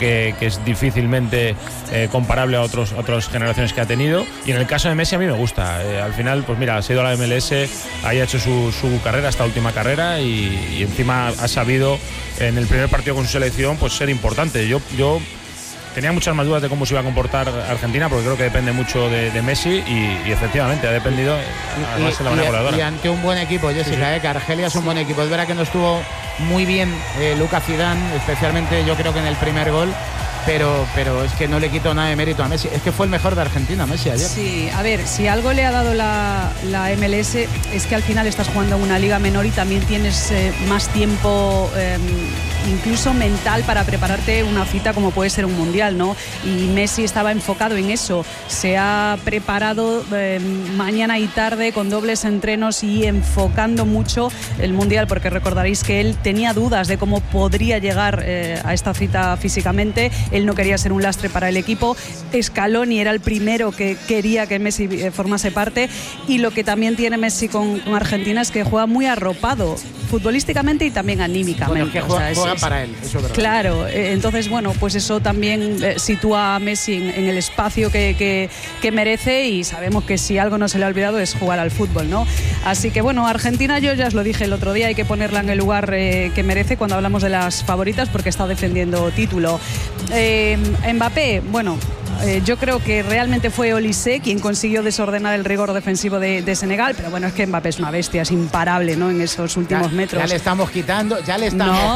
que es difícilmente comparable a otras generaciones que ha tenido. Y en el caso de Messi a mí me gusta. Al final, pues mira, se ha ido a la MLS, ahí ha hecho su carrera, esta última carrera, y encima ha sabido en el primer partido con su selección pues ser importante. Yo tenía muchas más dudas de cómo se iba a comportar Argentina, porque creo que depende mucho de Messi y efectivamente ha dependido, además en la manera goleadora. Y ante un buen equipo, Jessica, que Argelia es un buen equipo. Es verdad que no estuvo muy bien Lucas Zidane, especialmente yo creo que en el primer gol, pero es que no le quito nada de mérito a Messi. Es que fue el mejor de Argentina, Messi, ayer. Sí, a ver, si algo le ha dado la MLS es que al final estás jugando en una liga menor y también tienes más tiempo incluso mental para prepararte una cita como puede ser un mundial, ¿no? Y Messi estaba enfocado en eso, se ha preparado mañana y tarde con dobles entrenos y enfocando mucho el mundial, porque recordaréis que él tenía dudas de cómo podría llegar a esta cita físicamente. Él no quería ser un lastre para el equipo. Scaloni era el primero que quería que Messi formase parte, y lo que también tiene Messi con Argentina es que juega muy arropado futbolísticamente y también anímicamente. Bueno, que juegan para él, eso es verdad. Claro, entonces bueno, pues eso también sitúa a Messi en el espacio que merece, y sabemos que si algo no se le ha olvidado es jugar al fútbol, ¿no? Así que bueno, Argentina, yo ya os lo dije el otro día, hay que ponerla en el lugar que merece cuando hablamos de las favoritas, porque está defendiendo título. Mbappé, bueno, yo creo que realmente fue Olise quien consiguió desordenar el rigor defensivo de Senegal, pero bueno, es que Mbappé es una bestia, es imparable, ¿no? En esos últimos metros. Ya le estamos quitando. No, le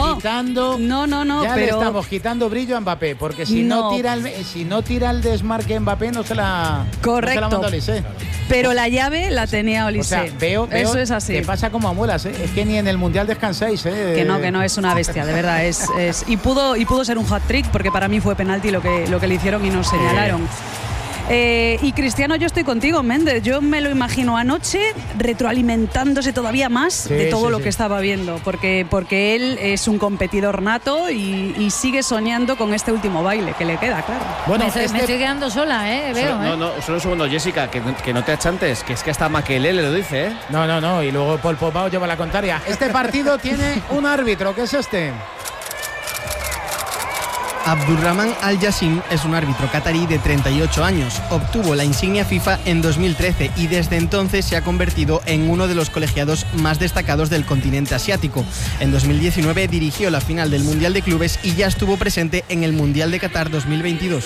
estamos quitando brillo a Mbappé, porque si no tira el desmarque Mbappé no se la manda Olise. Pero la llave la tenía Olise. O sea, veo eso es así. Que pasa como a muelas, Es que ni en el Mundial descansáis, Que no, es una bestia, de verdad. Y pudo ser un hat-trick, porque para mí fue penalti lo que le hicieron y nos señalaron. Y Cristiano, yo estoy contigo, Méndez. Yo me lo imagino anoche retroalimentándose todavía más de todo lo que estaba viendo, porque él es un competidor nato y sigue soñando con este último baile que le queda, claro. Bueno, me estoy quedando sola, veo. No, solo un segundo, Jessica, que no te achantes, que es que hasta Makelele lo dice, No, y luego Paul Pogba lleva la contraria. Este partido tiene un árbitro, ¿qué es este? Abdurrahman Al-Yassin es un árbitro catarí de 38 años. Obtuvo la insignia FIFA en 2013 y desde entonces se ha convertido en uno de los colegiados más destacados del continente asiático. En 2019 dirigió la final del Mundial de Clubes y ya estuvo presente en el Mundial de Qatar 2022.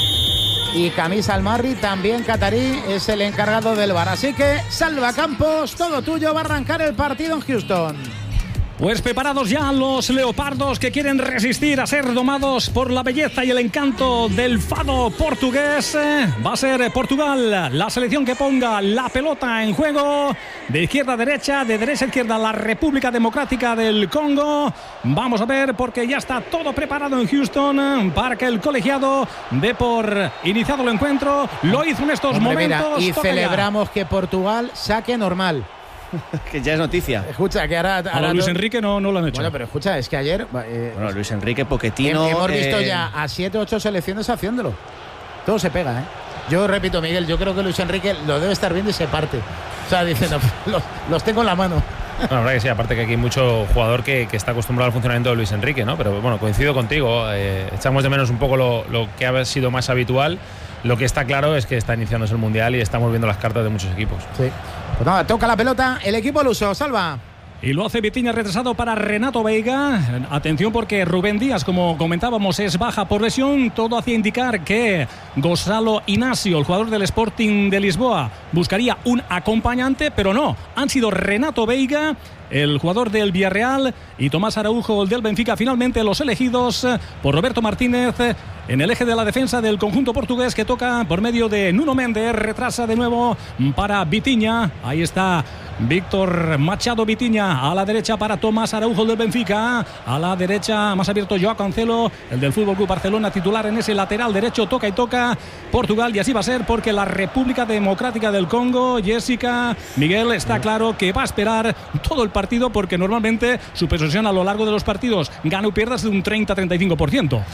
Y Kamis Al-Marri, también catarí, es el encargado del VAR. Así que, Salva Campos, todo tuyo, va a arrancar el partido en Houston. Pues preparados ya los leopardos que quieren resistir a ser domados por la belleza y el encanto del fado portugués. Va a ser Portugal la selección que ponga la pelota en juego. De izquierda a derecha, de derecha a izquierda, la República Democrática del Congo. Vamos a ver, porque ya está todo preparado en Houston para que el colegiado dé por iniciado el encuentro. Lo hizo en estos momentos. Y celebramos que Portugal saque normal. Que ya es noticia. Escucha, que ahora Luis Enrique no lo han hecho. Bueno, pero escucha, es que ayer Luis Enrique, Pochettino, hemos visto ya a 7 o 8 selecciones haciéndolo. Todo se pega, Yo repito, Miguel, yo creo que Luis Enrique lo debe estar viendo y se parte. O sea, diciendo, los tengo en la mano. La verdad que sí, aparte que aquí hay mucho jugador que está acostumbrado al funcionamiento de Luis Enrique, ¿no? Pero bueno, coincido contigo, echamos de menos un poco lo que ha sido más habitual. Lo que está claro es que está iniciándose el Mundial y estamos viendo las cartas de muchos equipos. Sí. Pues nada, toca la pelota el equipo luso, Salva. Y lo hace Vitinha, retrasado para Renato Veiga. Atención, porque Rubén Díaz, como comentábamos, es baja por lesión. Todo hacía indicar que Gonzalo Inácio, el jugador del Sporting de Lisboa, buscaría un acompañante, pero no. Han sido Renato Veiga, el jugador del Villarreal, y Tomás Araujo, el del Benfica, finalmente los elegidos por Roberto Martínez en el eje de la defensa del conjunto portugués, que toca por medio de Nuno Méndez. Retrasa de nuevo para Vitinha. Ahí está Víctor Machado Vitinha, a la derecha para Tomás Araujo del Benfica, a la derecha más abierto Joao Cancelo, el del Fútbol Club Barcelona, titular en ese lateral derecho. Toca y toca Portugal, y así va a ser, porque la República Democrática del Congo, Jessica, Miguel, está claro que va a esperar todo el partido, porque normalmente su posesión a lo largo de los partidos, gana o pierda, de un 30-35%.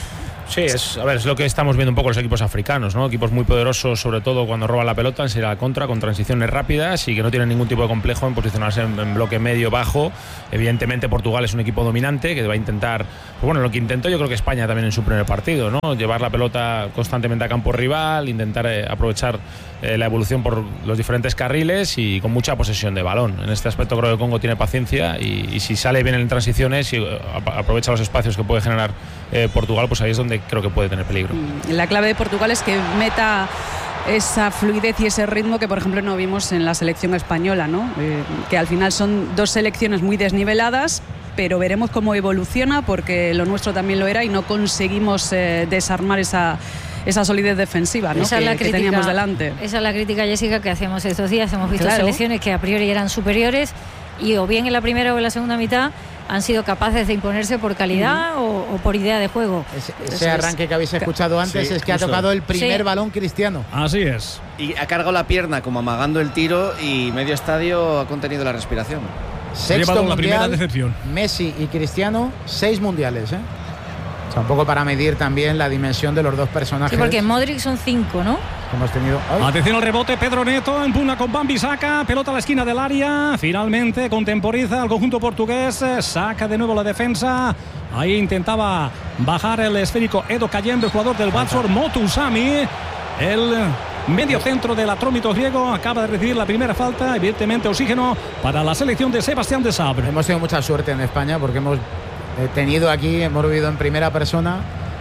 Sí, es lo que estamos viendo un poco los equipos africanos, ¿no? Equipos muy poderosos, sobre todo cuando roban la pelota, en salir a la contra, con transiciones rápidas y que no tienen ningún tipo de complejo en posicionarse en bloque medio-bajo. Evidentemente Portugal es un equipo dominante que va a intentar, pues bueno, lo que intentó yo creo que España también en su primer partido, ¿no? Llevar la pelota constantemente a campo rival, intentar aprovechar la evolución por los diferentes carriles y con mucha posesión de balón. En este aspecto creo que Congo tiene paciencia y si sale bien en transiciones y aprovecha los espacios que puede generar Portugal, pues ahí es donde creo que puede tener peligro. La clave de Portugal es que meta esa fluidez y ese ritmo que por ejemplo no vimos en la selección española, ¿no? Que al final son dos selecciones muy desniveladas, pero veremos cómo evoluciona, porque lo nuestro también lo era y no conseguimos desarmar esa solidez defensiva, ¿no? que teníamos delante. Esa es la crítica, Jessica, que hacíamos estos días. Hemos visto selecciones que a priori eran superiores y o bien en la primera o en la segunda mitad han sido capaces de imponerse por calidad o por idea de juego. Ese arranque que habéis escuchado antes es que justo ha tocado el primer balón Cristiano. Así es. Y ha cargado la pierna como amagando el tiro y medio estadio ha contenido la respiración. Sexto mundial, la primera decepción. Messi y Cristiano, 6 mundiales, ¿eh? O sea, un poco para medir también la dimensión de los dos personajes. Sí, porque en Modric son 5, ¿no? Hemos tenido hoy. Atención al rebote, Pedro Neto empuna con Wan-Bissaka, pelota a la esquina del área, finalmente contemporiza al conjunto portugués, saca de nuevo la defensa, ahí intentaba bajar el esférico Edo Kayembe, el jugador del Watford. Motusami, el medio centro del atrómito griego, acaba de recibir la primera falta, evidentemente oxígeno para la selección de Sebastián de Sabre. Hemos tenido mucha suerte en España porque hemos tenido aquí, hemos vivido en primera persona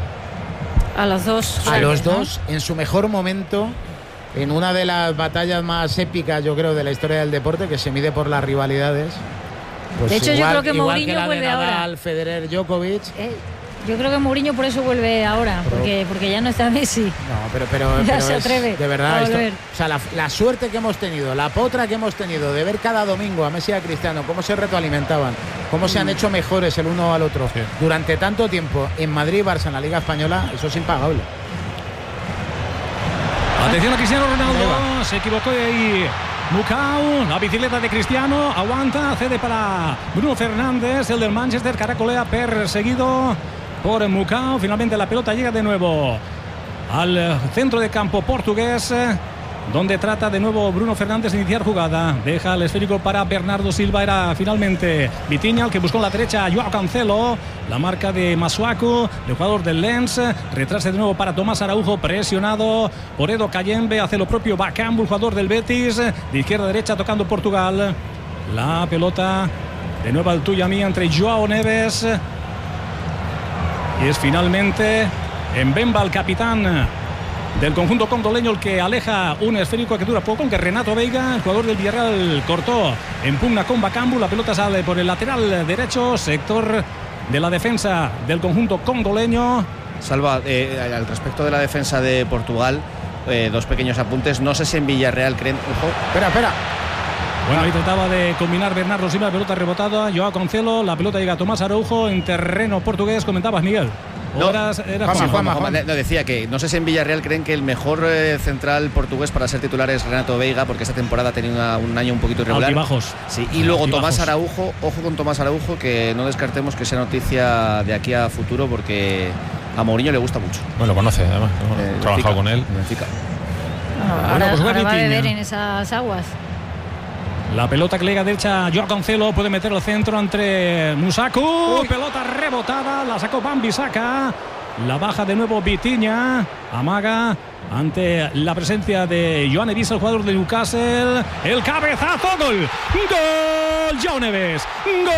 a los dos en su mejor momento, en una de las batallas más épicas, yo creo, de la historia del deporte, que se mide por las rivalidades. Pues de hecho, yo creo que Mourinho vuelve ahora. Federer, Djokovic. Yo creo que Mourinho por eso vuelve ahora, porque ya no está Messi. No, pero ya se atreve. De verdad, a volver. O sea, la suerte que hemos tenido, la potra que hemos tenido de ver cada domingo a Messi y a Cristiano, cómo se retroalimentaban, cómo se han hecho mejores el uno al otro durante tanto tiempo en Madrid y Barça en la Liga Española, eso es impagable. Atención a Cristiano Ronaldo, se equivocó ahí Mukau, la bicicleta de Cristiano, aguanta, cede para Bruno Fernández, el del Manchester, caracolea, perseguido por Mukau. Finalmente la pelota llega de nuevo al centro de campo portugués, donde trata de nuevo Bruno Fernández de iniciar jugada. Deja el esférico para Bernardo Silva. Era finalmente Vitinha el que buscó en la derecha a Joao Cancelo. La marca de Masuaku, el jugador del Lens. Retrasa de nuevo para Tomás Araujo, presionado por Edo Kayembe. Hace lo propio Bakambu, el jugador del Betis. De izquierda a derecha tocando Portugal. La pelota de nuevo al tuya mía entre Joao Neves. Y es finalmente Mbemba, el capitán del conjunto congoleño, el que aleja un esférico que dura poco, aunque Renato Veiga, el jugador del Villarreal, cortó en pugna con Bakambu. La pelota sale por el lateral derecho, sector de la defensa del conjunto congoleño. Salva, al respecto de la defensa de Portugal, dos pequeños apuntes. No sé si en Villarreal creen... Ojo. Espera. Bueno, ahí trataba de combinar Bernardo Silva, la pelota rebotada, Joao Cancelo, la pelota llega a Tomás Araujo en terreno portugués. Comentabas, Miguel. Juanma, decía que no sé si en Villarreal creen que el mejor central portugués para ser titular es Renato Veiga, porque esta temporada ha tenido un año un poquito irregular. Altibajos. Sí, y luego Tomás Araujo, ojo con Tomás Araujo, que no descartemos que sea noticia de aquí a futuro, porque a Mourinho le gusta mucho. Bueno, lo conoce, además, he trabajado con él. Ahora va a beber en esas aguas. La pelota que llega derecha a Joao Cancelo, puede meter el centro entre Musaku. Pelota rebotada, la sacó Wan-Bissaka. La baja de nuevo Vitinha. Amaga ante la presencia de Joao Neves, el jugador de Newcastle. El cabezazo, gol. ¡Gol! Joao Neves. ¡Gol!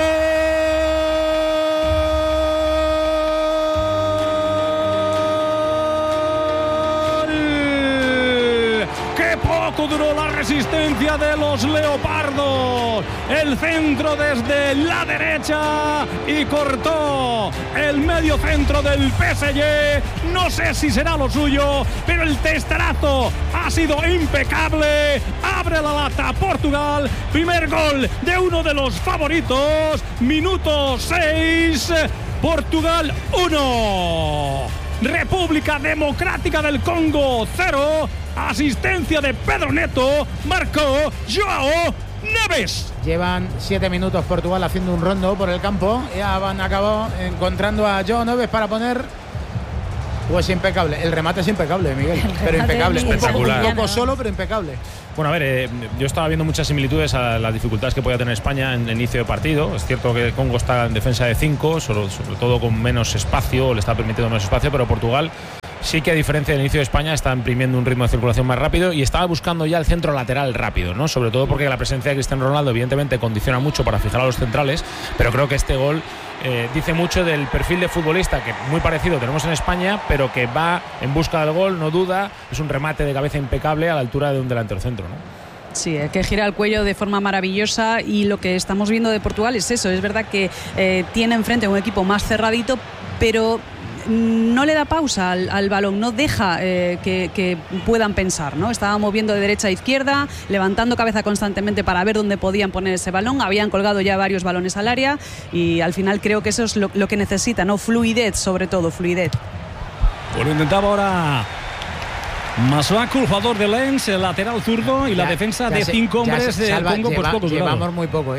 Duró la resistencia de los leopardos. El centro desde la derecha y cortó el medio centro del PSG. No sé si será lo suyo, pero el testarazo ha sido impecable. Abre la lata Portugal. Primer gol de uno de los favoritos. Minuto 6. Portugal 1. República Democrática del Congo 0. Asistencia de Pedro Neto. Marcó Joao Neves. Llevan 7 minutos Portugal haciendo un rondo por el campo. Ya han acabado encontrando a Joao Neves para poner Pues impecable, el remate es impecable, Miguel, pero impecable, espectacular. Un poco solo, pero impecable. Bueno, a ver, yo estaba viendo muchas similitudes a las dificultades que podía tener España en el inicio de partido. Es cierto que Congo está en defensa de 5, sobre todo con menos espacio, le está permitiendo menos espacio, pero Portugal sí que, a diferencia del inicio de España, está imprimiendo un ritmo de circulación más rápido y estaba buscando ya el centro lateral rápido, ¿no? Sobre todo porque la presencia de Cristiano Ronaldo evidentemente condiciona mucho para fijar a los centrales, pero creo que este gol dice mucho del perfil de futbolista que muy parecido tenemos en España, pero que va en busca del gol, no duda, es un remate de cabeza impecable a la altura de un delantero centro, ¿no? Sí, que gira el cuello de forma maravillosa, y lo que estamos viendo de Portugal es eso. Es verdad que tiene enfrente un equipo más cerradito, pero no le da pausa al balón, no deja que puedan pensar, ¿no? Estaba moviendo de derecha a izquierda, levantando cabeza constantemente para ver dónde podían poner ese balón. Habían colgado ya varios balones al área y al final creo que eso es lo que necesita, ¿no? Fluidez, sobre todo, fluidez. Bueno, intentaba ahora Masuaku, el jugador de Lens, el lateral zurdo, y la defensa de 5 hombres de Congo, pues poco durado. Llevamos muy poco,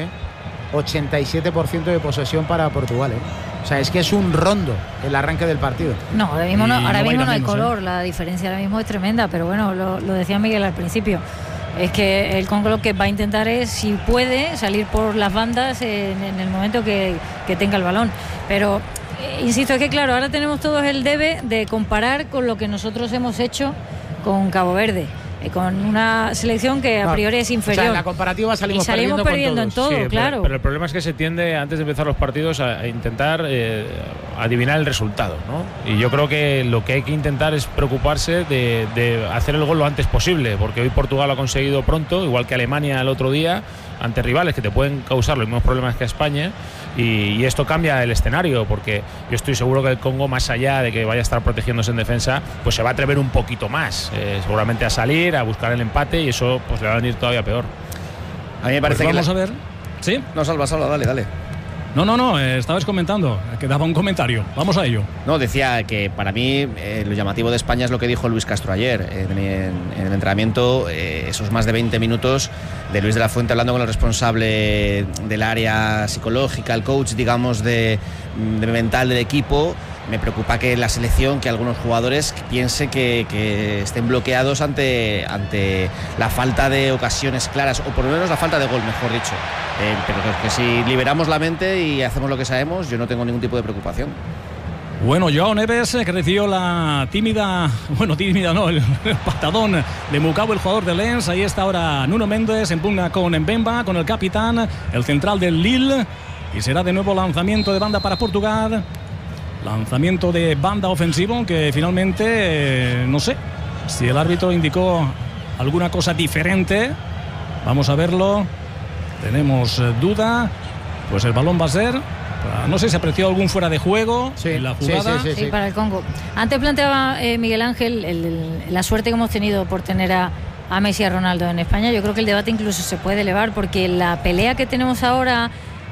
87% de posesión para Portugal, O sea, es que es un rondo el arranque del partido. No, ahora mismo no hay color, la diferencia ahora mismo es tremenda, pero bueno, lo decía Miguel al principio. Es que el Congo lo que va a intentar es, si puede, salir por las bandas en el momento que tenga el balón. Pero insisto, es que claro, ahora tenemos todos el debe de comparar con lo que nosotros hemos hecho con Cabo Verde, con una selección que a priori es inferior. O sea, en la comparativa salimos perdiendo en todo, sí, claro. Pero el problema es que se tiende, antes de empezar los partidos, a intentar adivinar el resultado, ¿no? Y yo creo que lo que hay que intentar es preocuparse de hacer el gol lo antes posible, porque hoy Portugal lo ha conseguido pronto, igual que Alemania el otro día, ante rivales que te pueden causar los mismos problemas que España, y esto cambia el escenario, porque yo estoy seguro que el Congo, más allá de que vaya a estar protegiéndose en defensa, pues se va a atrever un poquito más, seguramente a salir, a buscar el empate, y eso pues le va a venir todavía peor. A mí me parece pues vamos a ver. ¿Sí? No, Salva, dale. No, estabas comentando, que daba un comentario. Vamos a ello. No, decía que para mí lo llamativo de España es lo que dijo Luis Castro ayer en el entrenamiento, esos más de 20 minutos de Luis de la Fuente hablando con el responsable del área psicológica, el coach, digamos, de mental del equipo. Me preocupa que la selección, que algunos jugadores piensen que estén bloqueados ante la falta de ocasiones claras, o por lo menos la falta de gol, mejor dicho. Pero que si liberamos la mente y hacemos lo que sabemos, yo no tengo ningún tipo de preocupación. Bueno, Joao Neves, que recibió la tímida no, el patadón de Mukau, el jugador de Lens. Ahí está ahora Nuno Méndez, en pugna con Mbemba, con el capitán, el central del Lille, y será de nuevo lanzamiento de banda para Portugal. Lanzamiento de banda ofensivo que finalmente, no sé si el árbitro indicó alguna cosa diferente. Vamos a verlo. Tenemos duda. Pues el balón va a ser, no sé si apreció algún fuera de juego en la jugada. Sí, para el Congo. Antes planteaba Miguel Ángel la suerte que hemos tenido por tener a Messi y a Ronaldo en España. Yo creo que el debate incluso se puede elevar, porque la pelea que tenemos ahora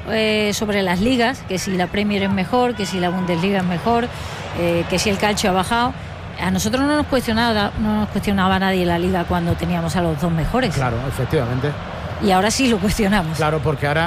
sobre las ligas, que si la Premier es mejor, que si la Bundesliga es mejor, que si el calcio ha bajado, a nosotros no nos cuestionaba nadie la liga cuando teníamos a los dos mejores. Claro, efectivamente. Y ahora sí lo cuestionamos. Claro, porque ahora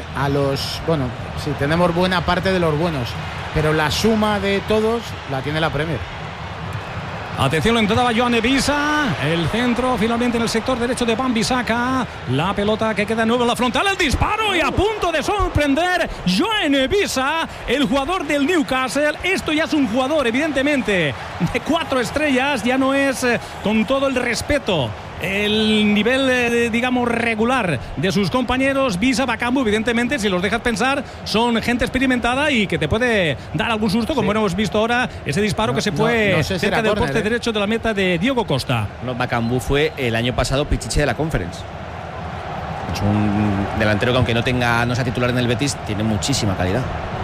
sí tenemos buena parte de los buenos, pero la suma de todos la tiene la Premier. Atención, lo entraba Joan Evisa, el centro finalmente en el sector derecho de Wan-Bissaka, la pelota que queda de nuevo en la frontal, el disparo, y a punto de sorprender Joan Evisa, el jugador del Newcastle. Esto ya es un jugador evidentemente de 4 estrellas, ya no es, con todo el respeto, el nivel, digamos, regular de sus compañeros. Visa, Bakambu, evidentemente, si los dejas pensar, son gente experimentada y que te puede dar algún susto, como hemos visto ahora, ese disparo que se fue cerca del poste derecho de la meta de Diego Costa. Bakambu fue el año pasado Pichichi de la Conference. Es un delantero que, aunque no sea titular en el Betis, tiene muchísima calidad.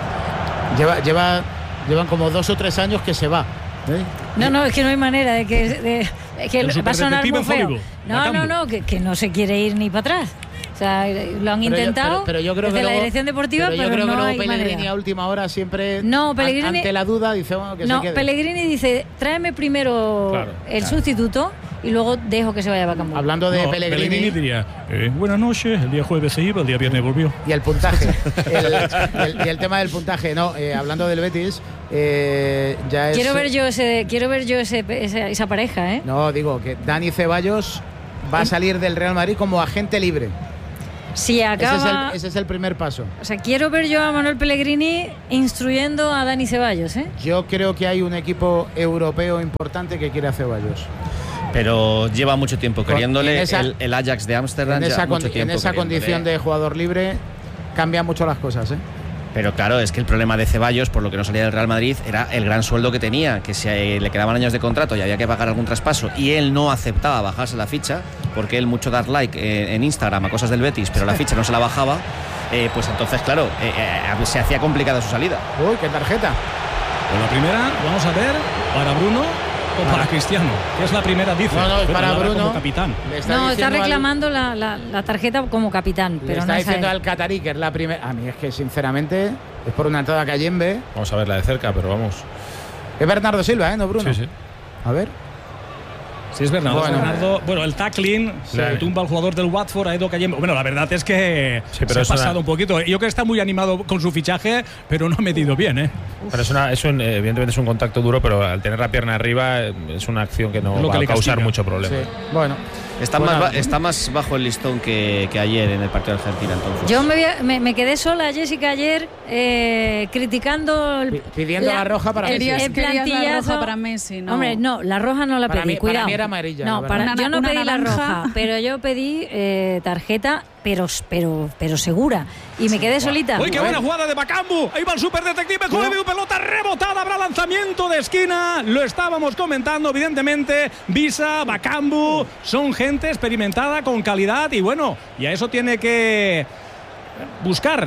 Llevan como 2 o 3 años que se va. No, es que no hay manera de que va a sonar muy feo. No, que no se quiere ir ni para atrás. O sea, lo han intentado pero yo creo desde la dirección deportiva, pero no hay Pellegrini manera. A última hora siempre, Pellegrini, ante la duda, dice que se quede. Pellegrini dice, tráeme primero el sustituto, y luego dejo que se vaya Bakambu. Hablando de Pellegrini diría, buenas noches, el día jueves se iba, el día viernes volvió. Y el puntaje. y el tema del puntaje, no, hablando del Betis, ya es... Quiero ver yo esa pareja, ¿eh? No, digo que Dani Ceballos va a salir del Real Madrid como agente libre. Si acaba... Ese es el primer paso. O sea, quiero ver yo a Manuel Pellegrini instruyendo a Dani Ceballos, ¿eh? Yo creo que hay un equipo europeo importante que quiere a Ceballos. Pero lleva mucho tiempo queriéndole, el Ajax de Ámsterdam. En esa condición de jugador libre cambian mucho las cosas, ¿eh? Pero claro, es que el problema de Ceballos, por lo que no salía del Real Madrid, era el gran sueldo que tenía, que si le quedaban años de contrato y había que pagar algún traspaso, y él no aceptaba bajarse la ficha, porque él mucho dar like en Instagram a cosas del Betis, pero la ficha no se la bajaba, pues entonces, claro, se hacía complicada su salida. Uy, qué tarjeta. Pues la primera, vamos a ver, para Bruno o para Cristiano, que es la primera, dice. No, es para Bruno. Como capitán. Está reclamando la tarjeta como capitán, pero está no diciendo al catarí que es la primera. A mí es que sinceramente es por una entrada a Cayembe. Vamos a verla de cerca, pero vamos. Es Bernardo Silva, ¿no, Bruno? Sí. A ver. Sí, es Bernardo. Bueno, el tackling se tumba al jugador del Watford, a Edo Cayembe. Bueno, la verdad es que se ha pasado un poquito. Yo creo que está muy animado con su fichaje, pero no ha medido bien, ¿eh? Pero evidentemente es un contacto duro, pero al tener la pierna arriba es una acción que no va a causar mucho problema. Sí. Bueno. Está más bajo el listón que ayer en el partido de Argentina, entonces. Yo me quedé sola, Jessica, ayer criticando pidiendo la roja para Messi. La roja para Messi, ¿no? Hombre, no, la roja no la pedí, cuidado. Para mí era amarilla. No, yo no pedí la roja, pero yo pedí tarjeta, pero segura. Y me quedé solita. ¡Uy, qué buena jugada de Bakambu! Ahí va el superdetective, Julio, pelota rebotada, habrá lanzamiento de esquina. Lo estábamos comentando, evidentemente. Visa, Bakambu, son gente experimentada con calidad y bueno, y a eso tiene que buscar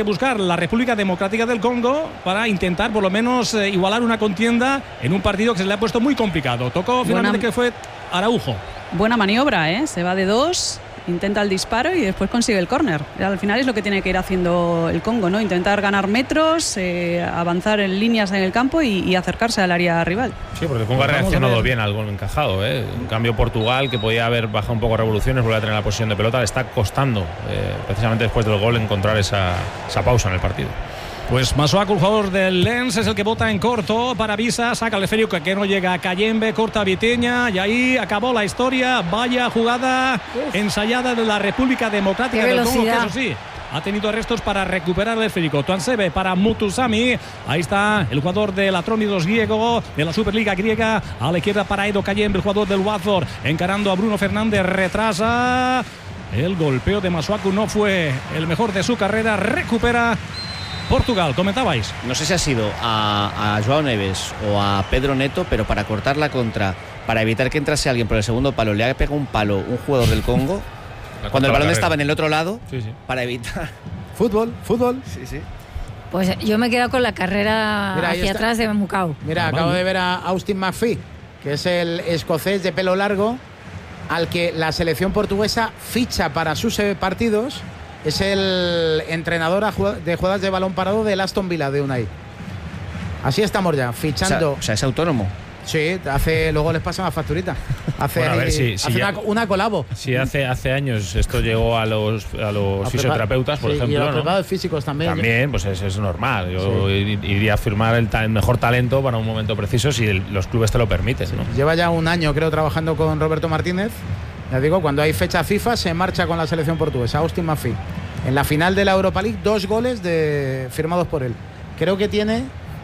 la República Democrática del Congo para intentar por lo menos igualar una contienda en un partido que se le ha puesto muy complicado. Tocó finalmente que fue Araujo. Buena maniobra, ¿eh? Se va de 2, intenta el disparo y después consigue el córner. Al final es lo que tiene que ir haciendo el Congo, ¿no? Intentar ganar metros, avanzar en líneas en el campo y acercarse al área rival. Sí, porque el Congo ha reaccionado bien al gol encajado, ¿eh? En cambio, Portugal, que podía haber bajado un poco revoluciones, vuelve a tener la posición de pelota, le está costando, precisamente después del gol, encontrar esa pausa en el partido. Pues Masuaku, el jugador del Lens, es el que bota en corto para Visa, saca el esférico que no llega a Cayembe, corta a Viteña y ahí acabó la historia. Vaya jugada ensayada de la República Democrática del Congo, que eso sí, ha tenido arrestos para recuperar el esférico. Tuansebe para Mutusami. Ahí está el jugador del Atrómidos griego, de la Superliga griega. A la izquierda para Edo Cayembe, el jugador del Watford, encarando a Bruno Fernández, retrasa. El golpeo de Masuaku no fue el mejor de su carrera. Recupera Portugal, comentabais. No sé si ha sido a Joao Neves o a Pedro Neto, pero para cortar la contra, para evitar que entrase alguien por el segundo palo, le ha pegado un palo un jugador del Congo cuando el balón estaba en el otro lado, para evitar. Fútbol. Sí. Pues yo me he quedado con la carrera hacia atrás de Mukau. Mira, acabo de ver a Austin McPhee, que es el escocés de pelo largo, al que la selección portuguesa ficha para sus partidos. Es el entrenador de jugadas de balón parado del Aston Villa de Unai. Así estamos ya, fichando. O sea, es autónomo. Sí, luego les pasa una facturita. Hace una colabo. Sí, hace años esto llegó a los fisioterapeutas, por ejemplo. Y a los preparados físicos también. También, pues es normal. Yo iría a firmar el mejor talento para un momento preciso si los clubes te lo permiten, ¿no? Lleva ya un año, creo, trabajando con Roberto Martínez. Ya digo, cuando hay fecha FIFA se marcha con la selección portuguesa. Austin McPhee. En la final de la Europa League, 2 goles firmados por él. Creo que tiene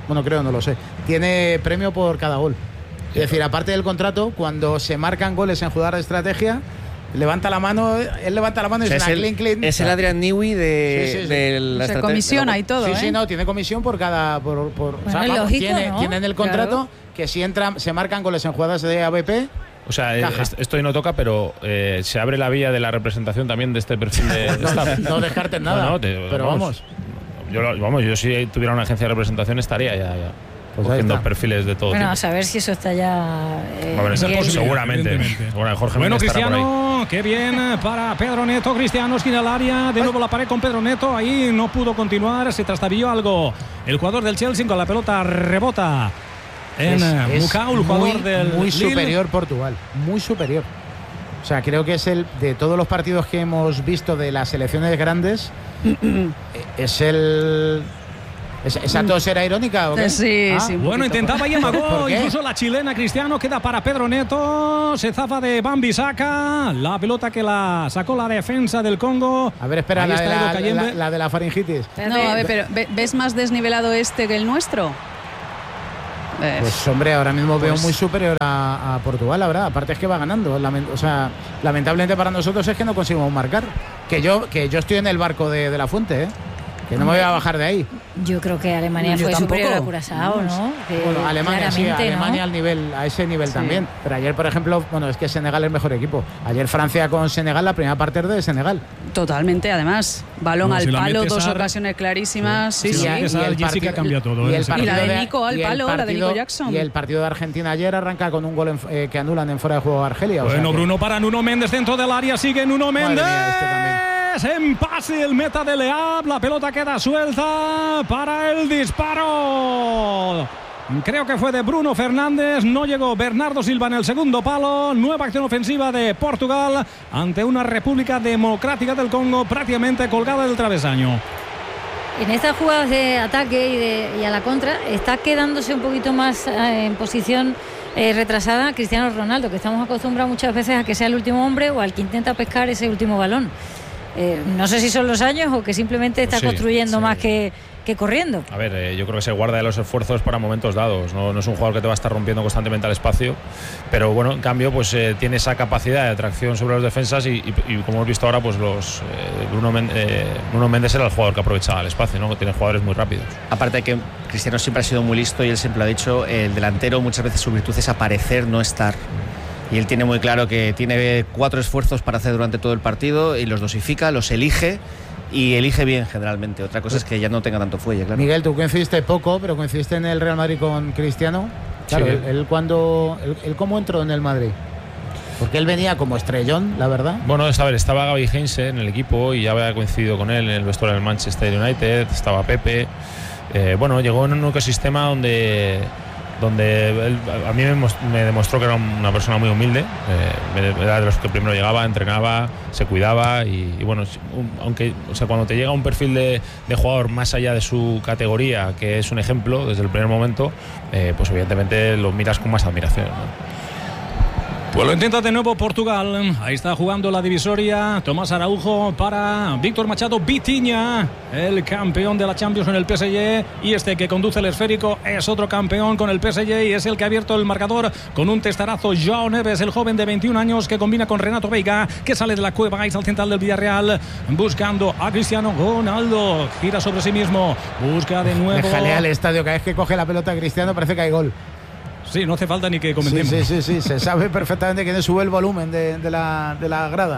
premio por cada gol. Es decir, aparte del contrato, cuando se marcan goles en jugar de estrategia, él levanta la mano y es una clean. Es el Adrian Newey de la estrategia. Se comisiona y todo, Sí, no, tiene comisión por cada... tiene en el contrato que si se marcan goles en jugadas de ABP... O sea, esto no toca, pero se abre la vía de la representación también de este perfil de staff. No descartes nada. Pero vamos. Yo si tuviera una agencia de representación estaría ya pues cogiendo perfiles de todo tipo. A saber si eso está ya... seguramente. Bueno, Cristiano, qué bien para Pedro Neto. Cristiano, esquina al área. De nuevo la pared con Pedro Neto. Ahí no pudo continuar. Se trastabilló algo. El jugador del Chelsea con la pelota rebota en Mucau, el jugador del muy Lille. superior Portugal, muy superior. O sea, creo que es de todos los partidos que hemos visto de las selecciones grandes, ¿Esa tos era irónica o qué? Sí, sí. Bueno, intentaba y amagó. ¿Por qué? Incluso la chilena Cristiano queda para Pedro Neto. Se zafa de Wan-Bissaka. La pelota que la sacó la defensa del Congo. A ver, espera, la de la faringitis. No, a ver, pero ¿ves más desnivelado este que el nuestro? Pues hombre, ahora mismo veo muy superior a Portugal, la verdad. Aparte es que va ganando. O sea, lamentablemente para nosotros es que no conseguimos marcar. Que yo estoy en el barco de la fuente, que no me voy a bajar de ahí. Yo creo que Alemania fue superior a Curazao, ¿no? Bueno, Alemania sí, Alemania ¿no? a ese nivel también. Pero ayer, por ejemplo, es que Senegal es el mejor equipo. Ayer Francia con Senegal, la primera parte es de Senegal. Totalmente, además. Balón al palo, dos ocasiones clarísimas. Sí. Y el partido cambia todo. Y la de Nico al palo, la de Nico Jackson. Y el partido de Argentina ayer arranca con un gol que anulan en fuera de juego a Argelia. Bueno, Bruno para Nuno Méndez dentro del área. Sigue Nuno Méndez. En pase el meta de Leab, la pelota queda suelta para el disparo. Creo que fue de Bruno Fernández, no llegó Bernardo Silva en el segundo palo. Nueva acción ofensiva de Portugal ante una República Democrática del Congo prácticamente colgada del travesaño. En estas jugadas de ataque y a la contra está quedándose un poquito más en posición retrasada Cristiano Ronaldo, que estamos acostumbrados muchas veces a que sea el último hombre o al que intenta pescar ese último balón. No sé si son los años o que simplemente está construyendo más que corriendo. A ver, yo creo que se guarda de los esfuerzos para momentos dados. No es un jugador que te va a estar rompiendo constantemente al espacio, pero bueno, en cambio pues tiene esa capacidad de atracción sobre los defensas y como hemos visto ahora, pues Bruno Méndez era el jugador que aprovechaba el espacio, ¿no? Tiene jugadores muy rápidos. Aparte de que Cristiano siempre ha sido muy listo y él siempre lo ha dicho, el delantero muchas veces su virtud es aparecer, no estar. Y él tiene muy claro que tiene 4 esfuerzos para hacer durante todo el partido y los dosifica, los elige y elige bien generalmente. Otra cosa es que ya no tenga tanto fuelle, claro. Miguel, tú coincidiste poco, pero coincidiste en el Real Madrid con Cristiano. Claro, sí. Él cómo entró en el Madrid. Porque él venía como estrellón, la verdad. Bueno, estaba Gaby Heinze en el equipo y ya había coincidido con él en el vestuario del Manchester United, estaba Pepe. Llegó en un ecosistema donde él, a mí me demostró que era una persona muy humilde, era de los que primero llegaba, entrenaba, se cuidaba y bueno, aunque cuando te llega un perfil de jugador más allá de su categoría, que es un ejemplo desde el primer momento, pues evidentemente lo miras con más admiración, ¿no? Pues lo intenta de nuevo Portugal. Ahí está jugando la divisoria. Tomás Araujo para Víctor Machado Vitinha, el campeón de la Champions en el PSG. Y este que conduce el esférico es otro campeón con el PSG y es el que ha abierto el marcador con un testarazo. João Neves, el joven de 21 años que combina con Renato Veiga, que sale de la cueva. Ahí está el central del Villarreal buscando a Cristiano Ronaldo. Gira sobre sí mismo. Busca de nuevo. Me jalea el estadio. Cada vez que coge la pelota Cristiano parece que hay gol. Sí, no hace falta ni que comentemos. Sí. Se sabe perfectamente que sube el volumen de la grada.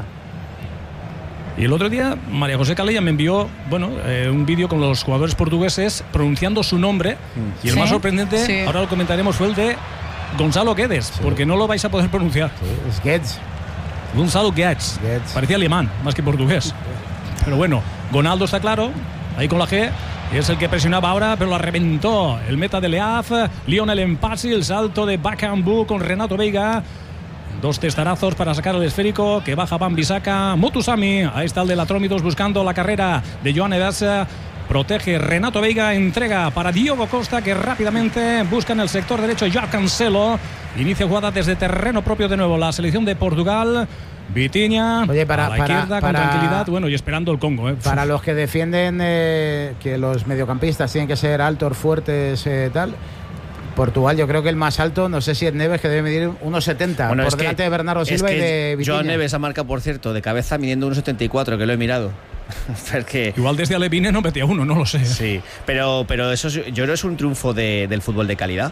Y el otro día María José Calella me envió un vídeo con los jugadores portugueses pronunciando su nombre. Y el más sorprendente, ahora lo comentaremos, fue el de Gonzalo Guedes, porque no lo vais a poder pronunciar. Sí, es Guedes. Gonzalo Guedes. Parecía alemán, más que portugués. Pero bueno, Gonaldo está claro, ahí con la G. Es el que presionaba ahora, pero la reventó el meta de Leaf. Lionel Empassi, el salto de Bakambu con Renato Veiga. 2 testarazos para sacar el esférico que baja Wan-Bissaka. Mutusami, ahí está el de la Trómidos buscando la carrera de João Neves. Protege Renato Veiga, entrega para Diogo Costa, que rápidamente busca en el sector derecho Joao Cancelo. Inicia jugada desde terreno propio de nuevo la selección de Portugal. Vitinha a la izquierda con tranquilidad, y esperando el Congo. Para los que defienden que los mediocampistas tienen que ser altos, fuertes, tal. Portugal, yo creo que el más alto, no sé si es Neves, que debe medir 1,70 por delante de Bernardo Silva y de Vitinha. Joao Neves ha marcado, por cierto, de cabeza midiendo 1,74, que lo he mirado. Porque igual desde Alevine no metía uno, no lo sé. Sí, pero eso yo creo que es un triunfo del fútbol de calidad.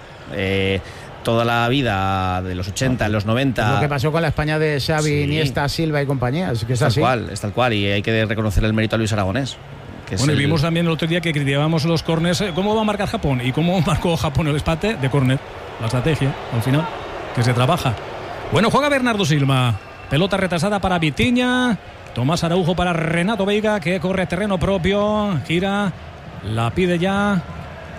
Toda la vida de los 80, los 90. Es lo que pasó con la España de Xavi, Iniesta, Silva y compañía. Es que es tal cual. Y hay que reconocer el mérito a Luis Aragonés. Y vimos también el otro día que criticábamos los córners. ¿Cómo va a marcar Japón? ¿Y cómo marcó Japón el empate de córner? La estrategia, al final, que se trabaja. Bueno, juega Bernardo Silva. Pelota retrasada para Vitinha. Tomás Araujo para Renato Veiga, que corre terreno propio. Gira, la pide ya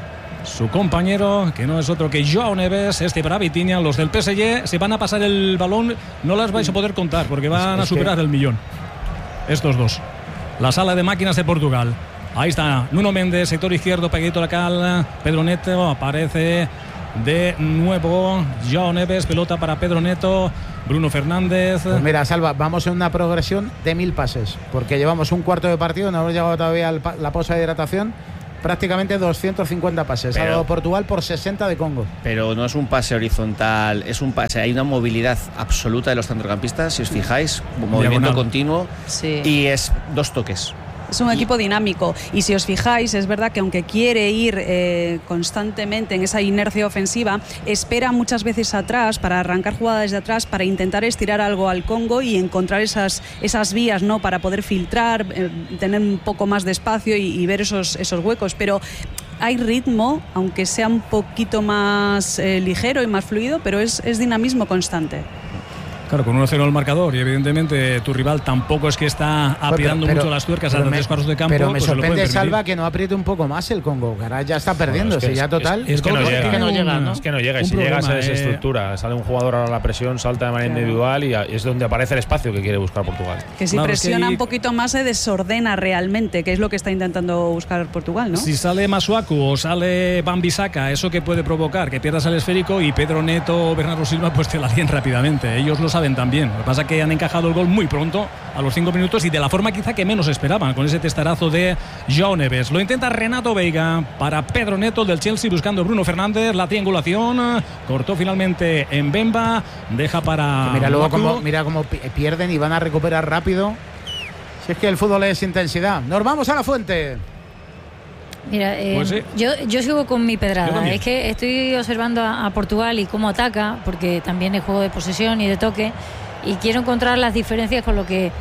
su compañero, que no es otro que Joao Neves, para Vitinha. Los del PSG se van a pasar el balón, no las vais a poder contar porque van a superar el millón. Estos dos. La sala de máquinas de Portugal. Ahí está Nuno Méndez, sector izquierdo, pegadito a la cal. Pedro Neto aparece de nuevo. Joao Neves, pelota para Pedro Neto. Bruno Fernández. Pues mira, Salva, vamos en una progresión de 1000 pases, porque llevamos un cuarto de partido, no hemos llegado todavía a la pausa de hidratación. Prácticamente 250 pases. Ha dado Portugal por 60 de Congo. Pero no es un pase horizontal, es un pase. Hay una movilidad absoluta de los centrocampistas, si os fijáis, movimiento continuo, y es 2 toques. Es un equipo dinámico y si os fijáis es verdad que aunque quiere ir constantemente en esa inercia ofensiva, espera muchas veces atrás para arrancar jugadas desde atrás, para intentar estirar algo al Congo y encontrar esas vías, ¿no?, para poder filtrar, tener un poco más de espacio y ver esos huecos, pero hay ritmo, aunque sea un poquito más ligero y más fluido, pero es dinamismo constante. Claro, con 1-0 el marcador y evidentemente tu rival tampoco es que está apretando mucho las tuercas a los 3 cuartos de campo. Pero me sorprende, Salva, que no apriete un poco más el Congo. Caray, ya está perdiendo, ya total. Es que no llega, ¿no? Es que no llega, y si llega se desestructura. Sale un jugador a la presión, salta de manera individual y es donde aparece el espacio que quiere buscar Portugal. Que si presiona un poquito más se desordena realmente, que es lo que está intentando buscar Portugal, ¿no? Si sale Masuaku o sale Wan-Bissaka, eso que puede provocar que pierdas el esférico y Pedro Neto o Bernardo Silva pues te la líen rápidamente. Ellos lo saben también. Lo que pasa es que han encajado el gol muy pronto, a los 5 minutos, y de la forma quizá que menos esperaban, con ese testarazo de Joao Neves. Lo intenta Renato Veiga para Pedro Neto del Chelsea, buscando a Bruno Fernández. La triangulación cortó finalmente en Bemba, deja para... Mira cómo pierden y van a recuperar rápido. Si es que el fútbol es intensidad. Nos vamos a la fuente. Mira, pues sí. yo sigo con mi pedrada. Es que estoy observando a Portugal y cómo ataca, porque también es juego de posesión y de toque, y quiero encontrar las diferencias con lo que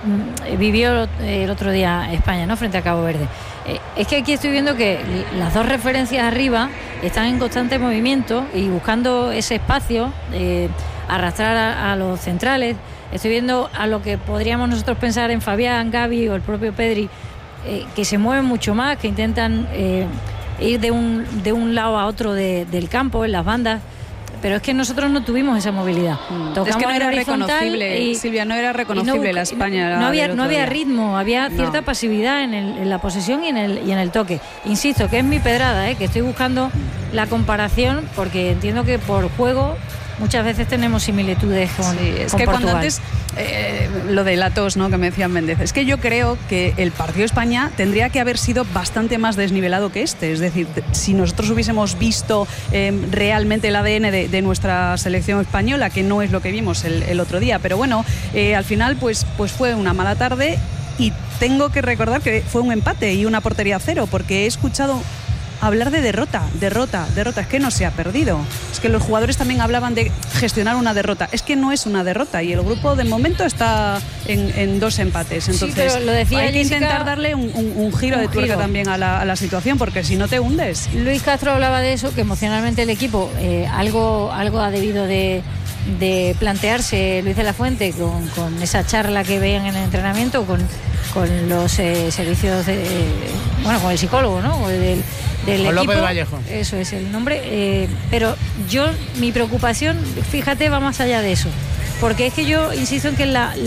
vivió el otro día España, ¿no?, frente a Cabo Verde. Es que aquí estoy viendo que las 2 referencias arriba están en constante movimiento y buscando ese espacio, arrastrar a los centrales. Estoy viendo a lo que podríamos nosotros pensar en Fabián, Gavi o el propio Pedri, que se mueven mucho más, que intentan ir de un lado a otro del campo, en las bandas, pero es que nosotros no tuvimos esa movilidad. Es que no era reconocible, Silvia, no era reconocible la España. No había ritmo, había cierta pasividad en la posesión y en el toque. Insisto, que es mi pedrada, que estoy buscando la comparación, porque entiendo que por juego muchas veces tenemos similitudes con que Portugal. Cuando antes lo de la tos, ¿no?, que me decían Méndez, es que yo creo que el partido de España tendría que haber sido bastante más desnivelado que este. Es decir, si nosotros hubiésemos visto realmente el ADN de nuestra selección española, que no es lo que vimos el otro día, pero bueno, al final pues fue una mala tarde, y tengo que recordar que fue un empate y una portería 0, porque he escuchado hablar de derrota, es que no se ha perdido. Es que los jugadores también hablaban de gestionar una derrota. Es que no es una derrota, y el grupo de momento está en 2 empates. Entonces, pero lo decía hay que Jessica, intentar darle un giro de tuerca también a la situación, porque si no te hundes. Luis Castro hablaba de eso, que emocionalmente el equipo algo ha debido de plantearse Luis de la Fuente con esa charla que veían en el entrenamiento, con los servicios con el psicólogo, ¿no?, del con equipo. López Vallejo. Eso es el nombre. Pero mi preocupación, fíjate, va más allá de eso, porque es que yo insisto en que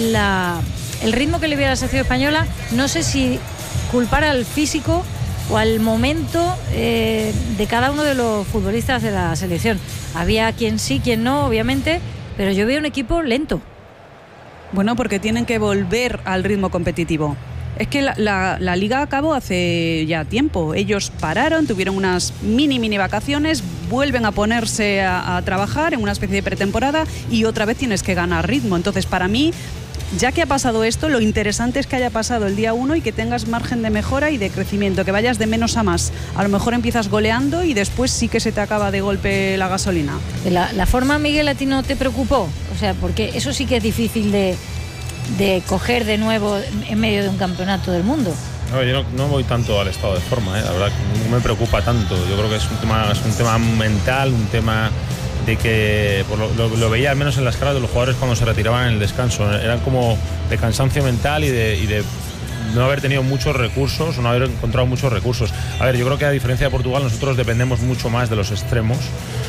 el ritmo que le viene a la selección española, no sé si culpar al físico o al momento de cada uno de los futbolistas de la selección. Había quien sí, quien no, obviamente, pero yo veo un equipo lento. Bueno, porque tienen que volver al ritmo competitivo. Es que la liga acabó hace ya tiempo. Ellos pararon, tuvieron unas mini vacaciones, vuelven a ponerse a trabajar en una especie de pretemporada, y otra vez tienes que ganar ritmo. Entonces, para mí, ya que ha pasado esto, lo interesante es que haya pasado el día 1 y que tengas margen de mejora y de crecimiento, que vayas de menos a más. A lo mejor empiezas goleando y después sí que se te acaba de golpe la gasolina. La forma, Miguel, ¿a ti no te preocupó? O sea, porque eso sí que es difícil de coger de nuevo en medio de un campeonato del mundo. No, yo no voy tanto al estado de forma, la verdad, no me preocupa tanto. Yo creo que es un tema mental, un tema de que lo veía al menos en las caras de los jugadores cuando se retiraban en el descanso. Eran como de cansancio mental y de no haber tenido muchos recursos o no haber encontrado muchos recursos. A ver, yo creo que a diferencia de Portugal nosotros dependemos mucho más de los extremos.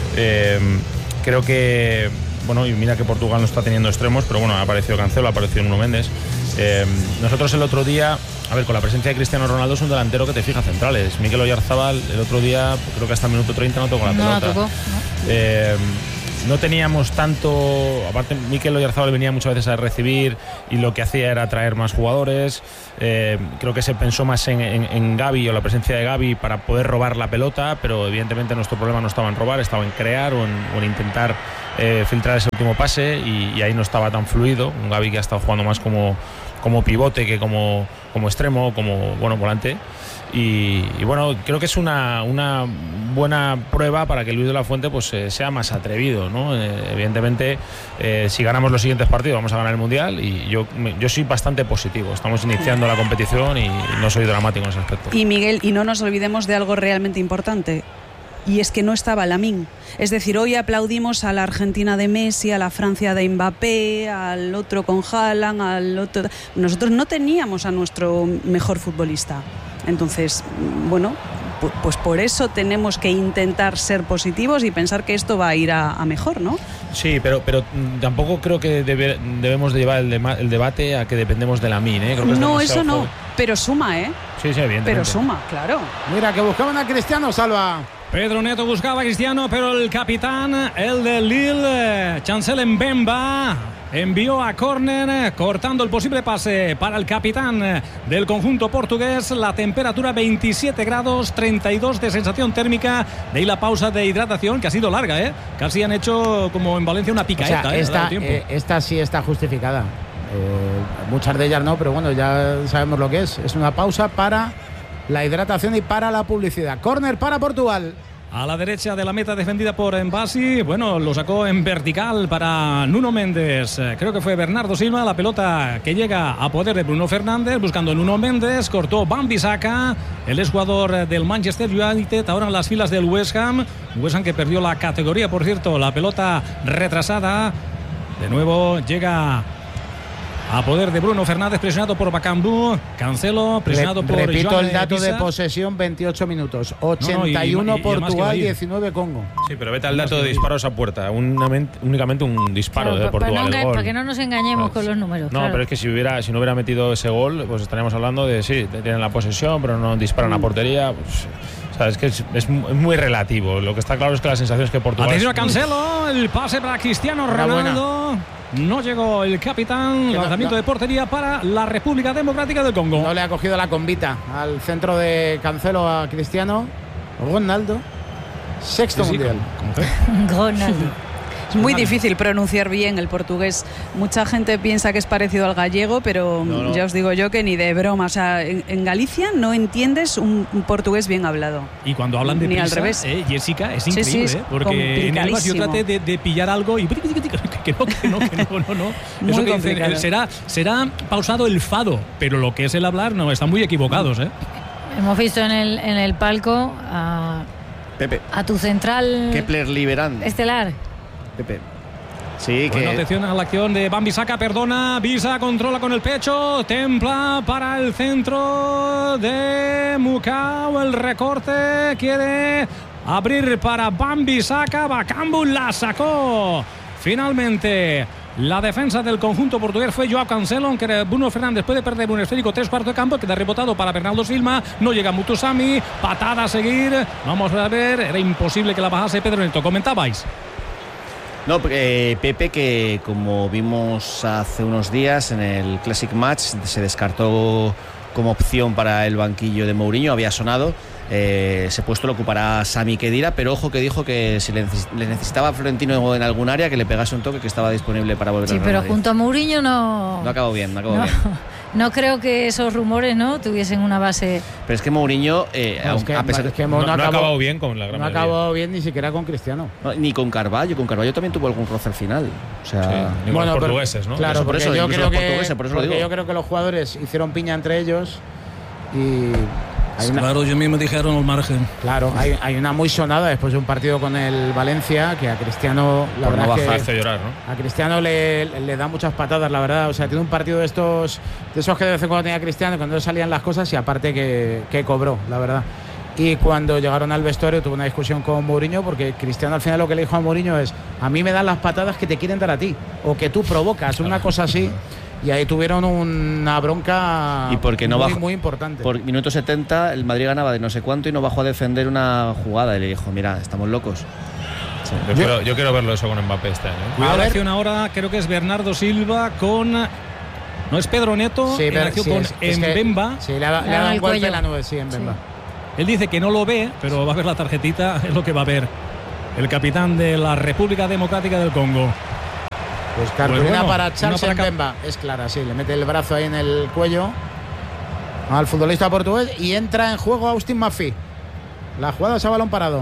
Creo que, bueno, y mira que Portugal no está teniendo extremos, pero bueno, ha aparecido Cancelo, ha aparecido Nuno Mendes. Nosotros el otro día, a ver, con la presencia de Cristiano Ronaldo es un delantero que te fija centrales. Mikel Oyarzabal el otro día, creo que hasta el minuto 30 no tocó la pelota. No tocó, no. No teníamos tanto, aparte Mikel Oyarzabal venía muchas veces a recibir y lo que hacía era traer más jugadores. Creo que se pensó más en Gavi o la presencia de Gavi para poder robar la pelota, pero evidentemente nuestro problema no estaba en robar, estaba en crear o en intentar filtrar ese último pase y ahí no estaba tan fluido. Un Gavi que ha estado jugando más como pivote que como extremo, como volante. Y bueno, creo que es una buena prueba para que Luis de la Fuente pues sea más atrevido, ¿no? Evidentemente, si ganamos los siguientes partidos vamos a ganar el Mundial y yo soy bastante positivo. Estamos iniciando la competición y no soy dramático en ese aspecto. Y Miguel, y no nos olvidemos de algo realmente importante. Y es que no estaba Lamine. Es decir, hoy aplaudimos a la Argentina de Messi, a la Francia de Mbappé, al otro con Haaland, al otro... Nosotros no teníamos a nuestro mejor futbolista. Entonces, bueno, pues por eso tenemos que intentar ser positivos y pensar que esto va a ir a mejor, ¿no? Sí, pero tampoco creo que debemos de llevar el debate a que dependemos de Lamine, ¿eh? Creo que no, eso no, pero suma, ¿eh? Sí, evidentemente. Pero suma, claro. Mira, que buscaban a Cristiano, Salva. Pedro Neto buscaba a Cristiano, pero el capitán, el de Lille, Chancel Mbemba, envió a córner, cortando el posible pase para el capitán del conjunto portugués. La temperatura 27 grados, 32 de sensación térmica. De ahí la pausa de hidratación, que ha sido larga, ¿eh? Casi han hecho, como en Valencia, una picaeta. O sea, esta sí está justificada. Muchas de ellas no, pero bueno, ya sabemos lo que es. Es una pausa para la hidratación y para la publicidad. Córner para Portugal. A la derecha de la meta defendida por Mbassi. Bueno, lo sacó en vertical para Nuno Mendes. Creo que fue Bernardo Silva. La pelota que llega a poder de Bruno Fernández. Buscando Nuno Mendes. Cortó Wan-Bissaka, el exjugador del Manchester United. Ahora en las filas del West Ham. West Ham que perdió la categoría, por cierto. La pelota retrasada. De nuevo llega a poder de Bruno Fernández, presionado por Bakambu. Cancelo, presionado por repito Joan el dato Evisa. de posesión, 28 minutos. 81 Portugal, 19 Congo. Sí, pero vete al dato de disparos a puerta. Únicamente un disparo, claro, de Portugal. Para que no nos engañemos con los números. No, claro. pero es que si no hubiera metido ese gol, pues estaríamos hablando de tienen la posesión, pero no disparan a portería. Pues, es que es muy relativo. Lo que está claro es que la sensación es que Portugal... Atención a Cancelo, el pase para Cristiano Ronaldo. No llegó el capitán. Lanzamiento de portería para la República Democrática del Congo. No le ha cogido la combita al centro de Cancelo a Cristiano Ronaldo. Sexto mundial. Ronaldo. Es muy difícil pronunciar bien el portugués. Mucha gente piensa que es parecido al gallego, pero no. Ya os digo yo que ni de broma. O sea, en Galicia no entiendes un portugués bien hablado. Y cuando hablan de ni prisa, al revés. Jessica, es increíble, sí, porque en Elvas yo traté de pillar algo y que no. Eso que dicen, será pausado el fado, pero lo que es el hablar no, están muy equivocados, ¿eh? Hemos visto en el palco Pepe, a tu central Kepler Liberán estelar. Pepe. Sí, bueno, que... atención a la acción de Wan-Bissaka, perdona. Visa controla con el pecho. Templa para el centro de Mukau. El recorte quiere abrir para Wan-Bissaka. Bakambu la sacó. Finalmente, la defensa del conjunto portugués fue Joao Cancelo, aunque Bruno Fernández puede perder un esférico 3/4 de campo, queda rebotado para Bernardo Silva, no llega Mutusami, patada a seguir, vamos a ver, era imposible que la bajase Pedro Neto, comentabais. No, Pepe, que como vimos hace unos días en el Classic Match, se descartó como opción para el banquillo de Mourinho, había sonado. Ese puesto lo ocupará Sami Khedira, pero ojo que dijo que si le necesitaba a Florentino en algún área, que le pegase un toque, que estaba disponible para volver a Real Madrid. Sí, pero junto a Mourinho no acabó bien. No creo que esos rumores tuviesen una base. Pero es que Mourinho, a pesar de que no ha acabado bien con la gran mayoría. No ha acabado bien ni siquiera con Cristiano. No, ni con Carvalho. Con Carvalho también tuvo algún roce al final. O sea, sí, bueno, los portugueses, ¿no? Claro, por eso, yo creo que yo creo que los jugadores hicieron piña entre ellos y Claro, yo mismo dijeron al margen. Claro, hay una muy sonada después de un partido con el Valencia, que a Cristiano, la verdad no hace llorar, ¿no? A Cristiano le da muchas patadas, la verdad. O sea, tiene un partido de esos que de vez en cuando tenía Cristiano, cuando no salían las cosas, y aparte que cobró, la verdad. Y cuando llegaron al vestuario tuvo una discusión con Mourinho, porque Cristiano al final lo que le dijo a Mourinho es: a mí me dan las patadas que te quieren dar a ti, o que tú provocas, una cosa así. Y ahí tuvieron una bronca y porque no muy importante. Por minuto 70 el Madrid ganaba de no sé cuánto y no bajó a defender una jugada y le dijo: mira, estamos locos. Sí. Yo quiero verlo eso con Mbappé este año. Cuidado, la acción ahora, creo que es Bernardo Silva con... No es Pedro Neto, en acción con Mbemba. Sí, le ha dado un golpe en la nube, sí, Mbemba. Sí. Él dice que no lo ve, pero va a ver la tarjetita, es lo que va a ver el capitán de la República Democrática del Congo. Pues cartulina para Charles Mbemba, es clara, sí, le mete el brazo ahí en el cuello al futbolista portugués y entra en juego Austin Maffí. La jugada es a balón parado.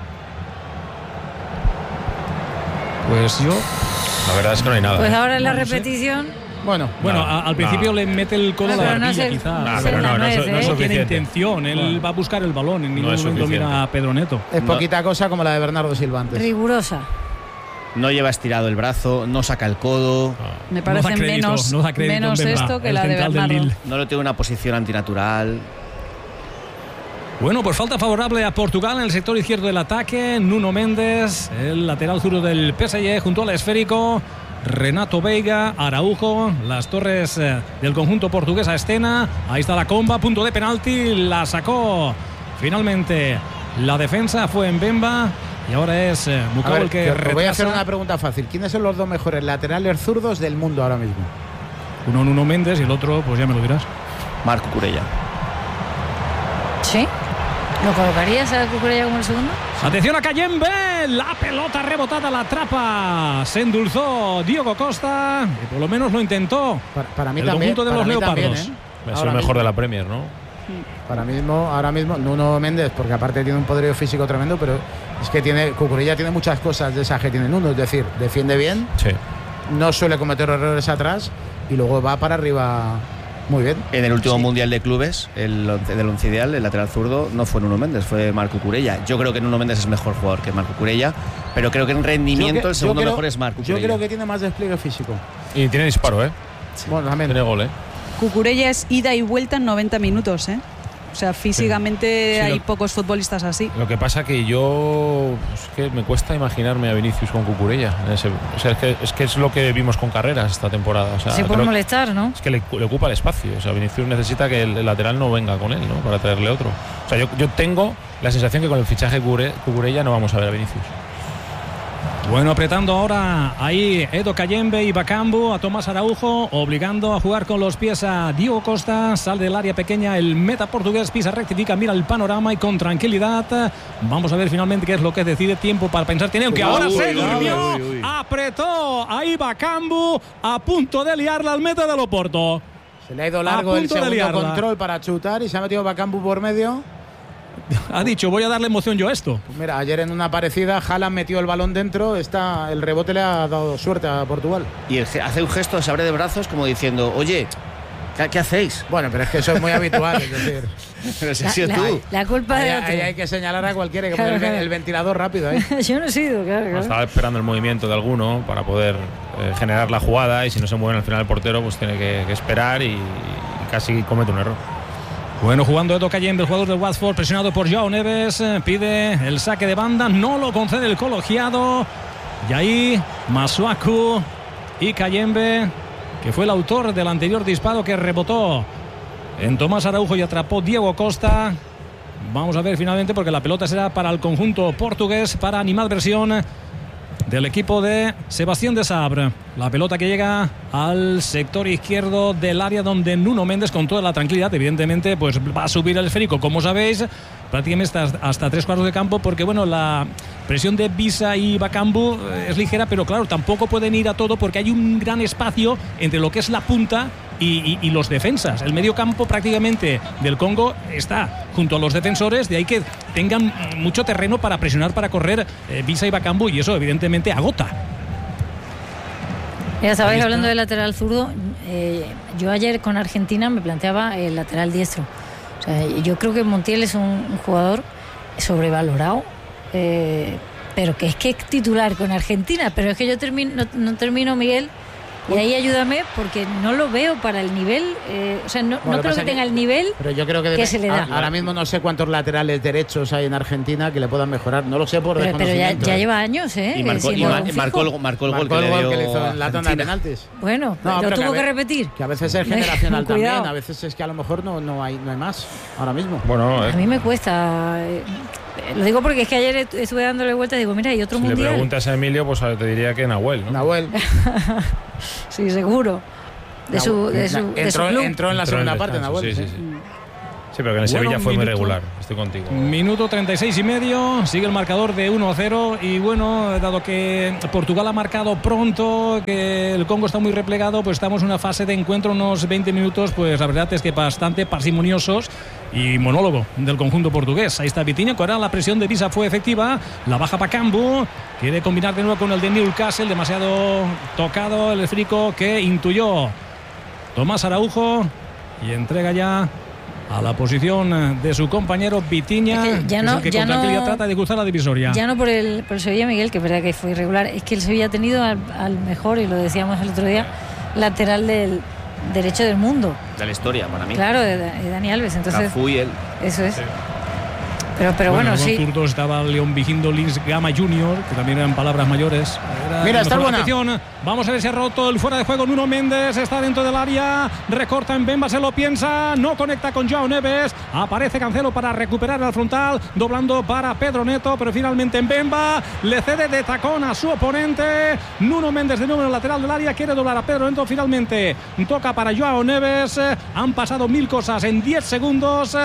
Pues yo... La verdad es que no hay nada. Pues ahora en la repetición... Bueno, al principio le mete el codo a la barbilla, quizás. Pero no es tiene suficiente. intención, él va a buscar el balón, en ningún momento mira a Pedro Neto. Es poquita cosa como la de Bernardo Silva antes. Rigurosa. No lleva estirado el brazo, no saca el codo. Me parece menos esto que la de Bernardo. No lo tiene una posición antinatural. Bueno, pues falta favorable a Portugal en el sector izquierdo del ataque. Nuno Méndez, el lateral zurdo del PSG, junto al esférico. Renato Veiga, Araujo, las torres del conjunto portugués a escena. Ahí está la comba, punto de penalti, la sacó finalmente la defensa, fue Mbemba. Y ahora es Mukau el que retrasa. Voy a hacer una pregunta fácil. ¿Quiénes son los dos mejores laterales zurdos del mundo ahora mismo? Uno Nuno Méndez y el otro, pues ya me lo dirás. Marc Cucurella. ¿Sí? ¿Lo colocarías a Cucurella como el segundo? Atención a Cayembe, la pelota rebotada, la atrapa, se endulzó Diogo Costa, y por lo menos lo intentó. Para mí el también, conjunto de los Leopardos. También, es el mejor de la Premier, ¿no? Ahora mismo Nuno Méndez, porque aparte tiene un poderío físico tremendo, pero es que Cucurella tiene muchas cosas de esas que tiene Nuno, es decir, defiende bien, sí, no suele cometer errores atrás y luego va para arriba muy bien. En el último Mundial de Clubes, del once ideal, el lateral zurdo no fue Nuno Méndez, fue Marc Cucurella. Yo creo que Nuno Méndez es mejor jugador que Marc Cucurella, pero creo que en rendimiento el segundo mejor es Marc Cucurella. Yo creo que tiene más despliegue físico. Y tiene disparo, ¿eh? Sí. Bueno, también. Tiene gol, ¿eh? Cucurella es ida y vuelta en 90 minutos, ¿eh? O sea, físicamente sí, hay pocos futbolistas así. Lo que pasa que yo... Es que me cuesta imaginarme a Vinicius con Cucurella. O sea, es que es lo que vimos con Carreras esta temporada. O sea, se puede molestar, ¿no? Es que le ocupa el espacio. O sea, Vinicius necesita que el lateral no venga con él, ¿no? Para traerle otro. O sea, yo tengo la sensación que con el fichaje Cucurella no vamos a ver a Vinicius. Bueno, apretando ahora ahí Edo Cayembe y Bakambu a Tomás Araujo, obligando a jugar con los pies a Diogo Costa. Sale del área pequeña el meta portugués, pisa, rectifica, mira el panorama y con tranquilidad vamos a ver finalmente qué es lo que decide. Tiempo para pensar tiene, aunque ahora se durmió. Apretó ahí Bakambu a punto de liarla al meta del Oporto. Se le ha ido largo el segundo control para chutar y se ha metido Bakambu por medio. Ha dicho, voy a darle emoción yo a esto. Pues mira, ayer en una parecida, Haaland metió el balón dentro, el rebote le ha dado suerte a Portugal. Y hace un gesto, se abre de brazos como diciendo, oye, ¿qué hacéis? Bueno, pero es que eso es muy habitual, es decir. Pero si has sido tú. La culpa de otro. Ahí hay que señalar a cualquiera, que poner el ventilador rápido ahí. Yo no he sido, claro. Estaba esperando el movimiento de alguno para poder generar la jugada, y si no se mueven al final el portero, pues tiene que esperar y casi comete un error. Bueno, jugando Edo Cayembe, el jugador del Watford, presionado por João Neves, pide el saque de banda, no lo concede el colegiado. Y ahí Masuaku y Cayembe, que fue el autor del anterior disparo que rebotó en Tomás Araujo y atrapó Diego Costa. Vamos a ver finalmente, porque la pelota será para el conjunto portugués, para animadversión del equipo de Sebastián de Sabre. La pelota que llega al sector izquierdo del área, donde Nuno Méndez, con toda la tranquilidad, evidentemente, pues va a subir el esférico, como sabéis, prácticamente hasta 3/4 de campo, porque bueno, la presión de Visa y Bakambu es ligera, pero claro, tampoco pueden ir a todo, porque hay un gran espacio entre lo que es la punta y los defensas. El medio campo prácticamente del Congo está junto a los defensores, de ahí que tengan mucho terreno para presionar, para correr Visa y Bakambu, y eso evidentemente agota. Ya estabais hablando del lateral zurdo. Yo ayer con Argentina me planteaba el lateral diestro. O sea, yo creo que Montiel es un jugador sobrevalorado, pero que es titular con Argentina, pero es que yo no termino, Miguel, y ahí ayúdame, porque no lo veo para el nivel, o sea, no creo que tenga el nivel, pero yo creo que se le da. Ahora mismo no sé cuántos laterales derechos hay en Argentina que le puedan mejorar, no lo sé por Pero desconocimiento. ya lleva años, y marcó el gol que le hizo en la tanda de penaltis. Bueno, lo tuvo que repetir. Que a veces es generacional también, a veces es que a lo mejor no hay más ahora mismo. Bueno, a mí me cuesta. Lo digo porque es que ayer estuve dándole vueltas y digo, mira, hay otro mundial. Si le preguntas a Emilio, pues te diría que Nahuel, ¿no? Nahuel. Sí, seguro. De su club. Entró en la segunda parte, Nahuel. Sí, pero que en el Sevilla fue muy regular. Estoy contigo. Minuto 36 y medio. Sigue el marcador de 1-0. Y bueno, dado que Portugal ha marcado pronto, que el Congo está muy replegado, pues estamos en una fase de encuentro, unos 20 minutos, pues la verdad es que bastante parsimoniosos. Y monólogo del conjunto portugués. Ahí está Vitinha, ahora la presión de Visa fue efectiva. La baja para Cambu. Quiere combinar de nuevo con el de Newcastle. Demasiado tocado el esférico que intuyó Tomás Araujo. Y entrega ya a la posición de su compañero Vitinha, es que ya no, que con tranquilidad trata de cruzar la divisoria. Ya no por el Sevilla, Miguel, que es verdad que fue irregular. Es que el Sevilla ha tenido al mejor, y lo decíamos el otro día, lateral del derecho del mundo. De la historia, para mí. Claro, de Dani Alves. Entonces, Cafú y él. Eso es. Sí. Pero bueno, sí. Con zurdo estaba León Vigindo Lins Gama Jr., que también eran palabras mayores. Mira, está buena. Vamos a ver si ha roto el fuera de juego. Nuno Méndez está dentro del área. Recorta en Bemba, se lo piensa. No conecta con Joao Neves. Aparece Cancelo para recuperar al frontal. Doblando para Pedro Neto, pero finalmente en Bemba le cede de tacón a su oponente. Nuno Méndez de nuevo en el lateral del área. Quiere doblar a Pedro Neto. Finalmente toca para Joao Neves. Han pasado 1000 cosas en 10 segundos.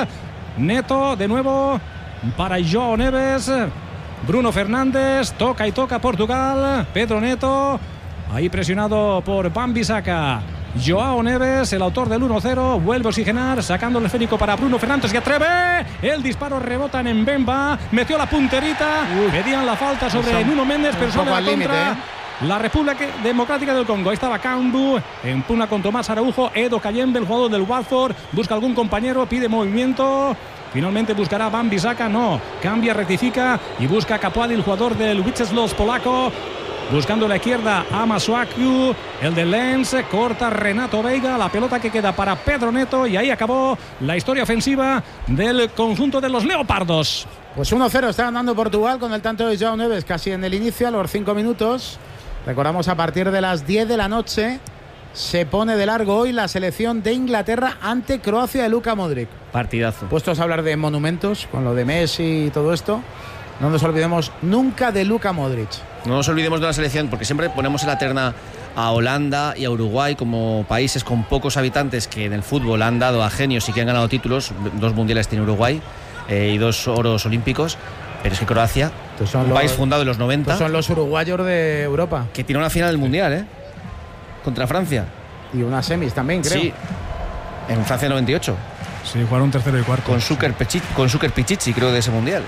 Neto de nuevo para Joao Neves. Bruno Fernández, toca y toca Portugal. Pedro Neto, ahí presionado por Wan-Bissaka. Joao Neves, el autor del 1-0, vuelve a oxigenar, sacando el esférico para Bruno Fernández, que atreve. El disparo rebota en Mbemba, metió la punterita. Pedían la falta sobre Nuno Méndez, pero sobre la contra. La República Democrática del Congo. Ahí estaba Cambu, en pugna con Tomás Araujo. Edo Kayembe, el jugador del Watford, busca algún compañero, pide movimiento. Finalmente buscará Wan-Bissaka, no, cambia, rectifica y busca a Capuadi, el jugador del Wisławia polaco. Buscando la izquierda a Masuaku, el de Lens, corta Renato Veiga, la pelota que queda para Pedro Neto, y ahí acabó la historia ofensiva del conjunto de los Leopardos. Pues 1-0 está ganando Portugal con el tanto de Joao Neves casi en el inicio, a los 5 minutos. Recordamos, a partir de las 10 de la noche se pone de largo hoy la selección de Inglaterra ante Croacia de Luka Modric. Partidazo. Puestos a hablar de monumentos, con lo de Messi y todo esto, no nos olvidemos nunca de Luka Modric. No nos olvidemos de la selección, porque siempre ponemos en la terna a Holanda y a Uruguay como países con pocos habitantes que en el fútbol han dado a genios y que han ganado títulos. 2 mundiales tiene Uruguay y 2 oros olímpicos. Pero es que Croacia, un país fundado en los 90. Son los uruguayos de Europa. Que tiene una final del mundial, contra Francia. Y unas semis también, creo. Sí, en Francia 98. Sí, jugaron tercero y cuarto. Con Šuker Pichichi, creo, de ese mundial.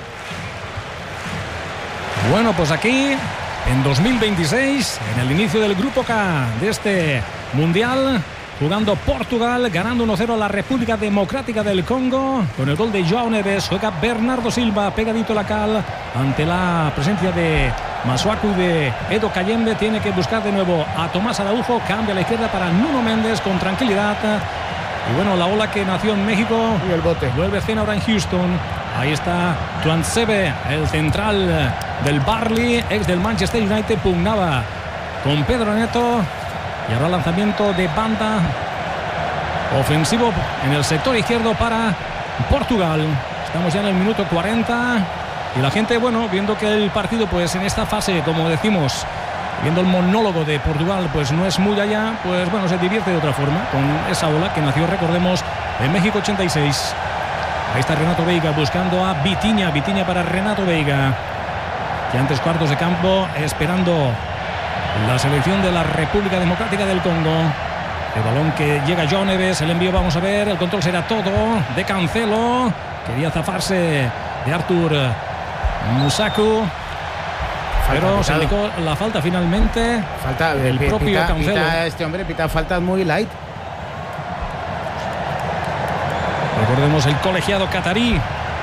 Bueno, pues aquí, en 2026, en el inicio del Grupo K de este mundial, jugando Portugal, ganando 1-0 a la República Democrática del Congo, con el gol de Joao Neves. Juega Bernardo Silva, pegadito la cal, ante la presencia de Masuaku y de Edo Kayembe. Tiene que buscar de nuevo a Tomás Araujo, cambia a la izquierda para Nuno Méndez con tranquilidad. Y bueno, la ola que nació en México y el bote vuelve a escena ahora en Houston. Ahí está Tuanzebe, el central del Burnley, ex del Manchester United, pugnaba con Pedro Neto. Y ahora lanzamiento de banda ofensivo en el sector izquierdo para Portugal. Estamos ya en el minuto 40 y la gente, bueno, viendo que el partido, pues en esta fase, como decimos, viendo el monólogo de Portugal, pues no es muy allá, pues bueno, se divierte de otra forma con esa ola que nació, recordemos, en México 86. Ahí está Renato Veiga buscando a Vitinha para Renato Veiga, que antes cuartos de campo esperando la selección de la República Democrática del Congo. El balón que llega a Joao Neves, el envío, vamos a ver, el control será todo de Cancelo, quería zafarse de Artur Musaku, pero se indicó la falta finalmente. Falta el propio Cancelo. Este hombre pita faltas muy light. Recordemos el colegiado catarí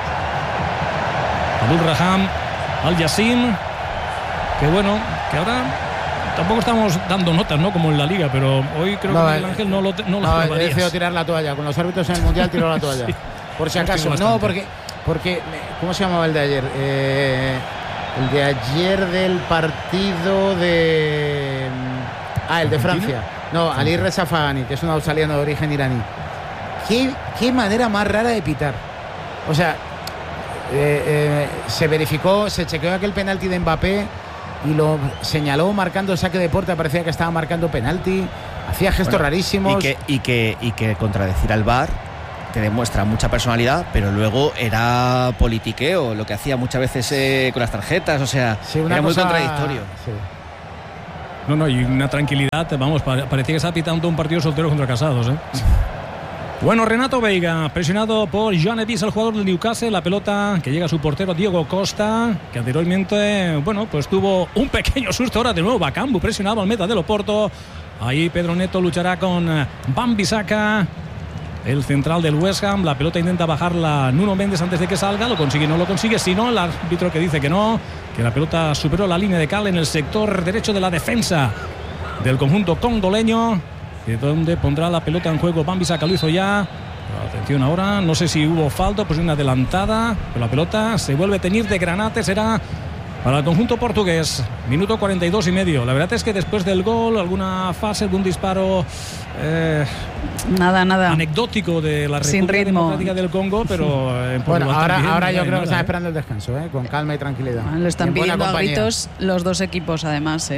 Abdul Raham Al Yassin, que bueno, que ahora tampoco estamos dando notas, ¿no? Como en la Liga, pero hoy creo que Miguel Ángel no lo he decidido tirar la toalla. Con los árbitros en el Mundial tiró la toalla. Sí. Por si acaso. No, porque ¿cómo se llamaba el de ayer? El de ayer del partido de... el de Francia. No, Ali Reza Fagani, que es un australiano de origen iraní. ¿Qué manera más rara de pitar? O sea, se verificó, se chequeó aquel penalti de Mbappé y lo señaló marcando saque de puerta, parecía que estaba marcando penalti, hacía gestos rarísimos. Y que contradecir al VAR te demuestra mucha personalidad, pero luego era politiqueo, lo que hacía muchas veces con las tarjetas, o sea, sí, era muy contradictorio. Sí. No, y una tranquilidad, vamos, parecía que estaba pitando un partido soltero contra casados, ¿eh? Bueno, Renato Veiga, presionado por Joan Evis, el jugador del Newcastle, la pelota que llega a su portero Diego Costa, que anteriormente, bueno, pues tuvo un pequeño susto. Ahora de nuevo Bakambu presionado al meta del Oporto. Ahí Pedro Neto luchará con Wan-Bissaka, el central del West Ham. La pelota intenta bajarla Nuno Méndez antes de que salga, lo consigue, no lo consigue, sino el árbitro que dice que no, que la pelota superó la línea de cal en el sector derecho de la defensa del conjunto congoleño, de donde pondrá la pelota en juego. Wan-Bissaka lo hizo ya. Atención ahora, no sé si hubo falta, pues una adelantada, pero la pelota se vuelve a teñir de granate, será para el conjunto portugués. Minuto 42 y medio. La verdad es que después del gol, alguna fase, algún disparo nada anecdótico de la República Democrática del Congo, pero bueno, ahora yo creo que están esperando el descanso, con calma y tranquilidad. Lo están pidiendo a gritos los dos equipos, además,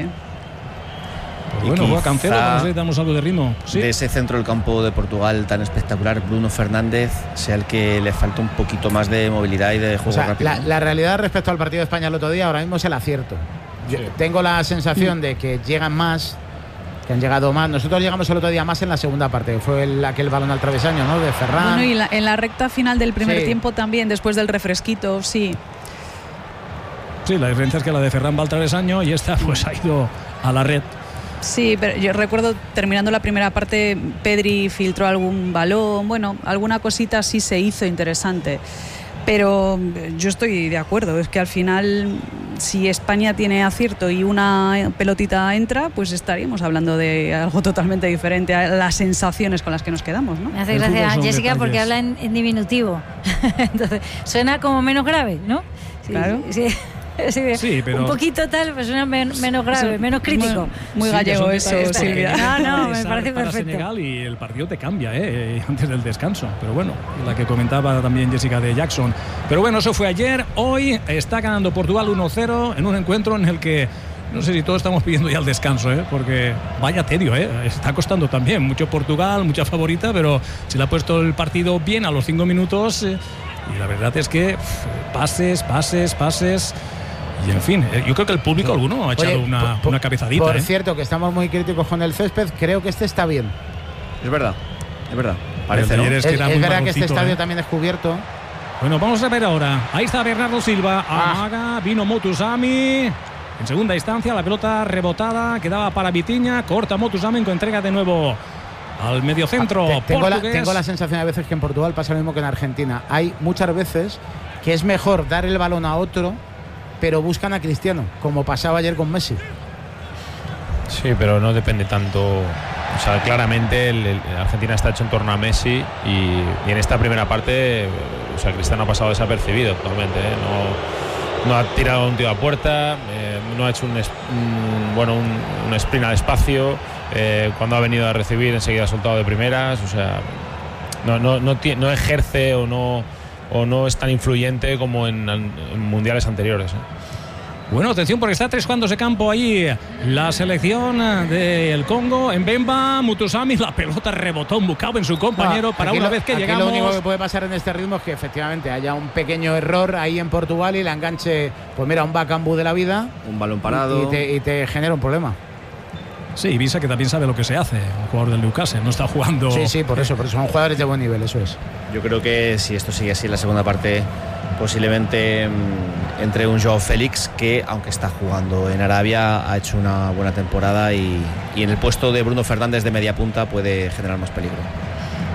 Pues bueno, juega Cancelo, no sé si damos algo de ritmo. ¿Sí? De ese centro del campo de Portugal tan espectacular, Bruno Fernández sea el que le falta un poquito más de movilidad y de juego rápido. La realidad respecto al partido de España el otro día, ahora mismo es el acierto. Yo tengo la sensación de que llegan más, que han llegado más. Nosotros llegamos el otro día más en la segunda parte, fue aquel balón al travesaño, ¿no? De Ferran. Bueno, y en la recta final del primer tiempo también, después del refresquito, sí. Sí, la diferencia es que la de Ferran va al travesaño y esta pues ha ido a la red. Sí, pero yo recuerdo terminando la primera parte, Pedri filtró algún balón, bueno, alguna cosita sí se hizo interesante. Pero yo estoy de acuerdo, es que al final, si España tiene acierto y una pelotita entra, pues estaríamos hablando de algo totalmente diferente a las sensaciones con las que nos quedamos, ¿no? Me hace gracia Jessica porque habla en diminutivo. Entonces, suena como menos grave, ¿no? Sí, claro. Sí. Sí, pero un poquito tal, pues suena menos grave, menos crítico. Muy gallego eso, Silvia. No, me parece perfecto. Senegal y el partido te cambia antes del descanso. Pero bueno, la que comentaba también Jessica de Jackson. Pero bueno, eso fue ayer. Hoy está ganando Portugal 1-0 en un encuentro en el que no sé si todos estamos pidiendo ya el descanso, porque vaya tedio, está costando también. Mucho Portugal, mucha favorita, pero se le ha puesto el partido bien a los 5 minutos. Y la verdad es que pases. Y en fin, yo creo que el público alguno ha echado una cabezadita. Por cierto, que estamos muy críticos con el césped, creo que este está bien. Es verdad. Parece, ¿no? Es verdad que este estadio también es cubierto. Bueno, vamos a ver ahora. Ahí está Bernardo Silva, amaga, vino Motusami. En segunda instancia, la pelota rebotada, quedaba para Vitinha, corta Motusami, entrega de nuevo al mediocentro. Tengo la sensación a veces que en Portugal pasa lo mismo que en Argentina. Hay muchas veces que es mejor dar el balón a otro, pero buscan a Cristiano, como pasaba ayer con Messi. Sí, pero no depende tanto. O sea, claramente Argentina está hecho en torno a Messi y en esta primera parte, o sea, Cristiano ha pasado desapercibido totalmente. No ha tirado un tiro a puerta, no ha hecho un sprint al espacio. Cuando ha venido a recibir enseguida ha soltado de primeras. O sea, no ejerce o no es tan influyente como en mundiales anteriores. Bueno, atención porque está tres cuartos de campo ahí la selección del Congo. En Bemba, Mutusami, la pelota rebotó un bucao en su compañero para una vez que llegamos. Lo único que puede pasar en este ritmo es que efectivamente haya un pequeño error ahí en Portugal y la enganche, pues mira, un Bakambu de la vida. Un balón parado. Y te genera un problema. Sí, Visa que también sabe lo que se hace, un jugador del Newcastle, no está jugando. Sí, por eso son jugadores de buen nivel, eso es. Yo creo que si esto sigue así en la segunda parte, posiblemente entre un Joao Félix que, aunque está jugando en Arabia, ha hecho una buena temporada y en el puesto de Bruno Fernández de media punta puede generar más peligro.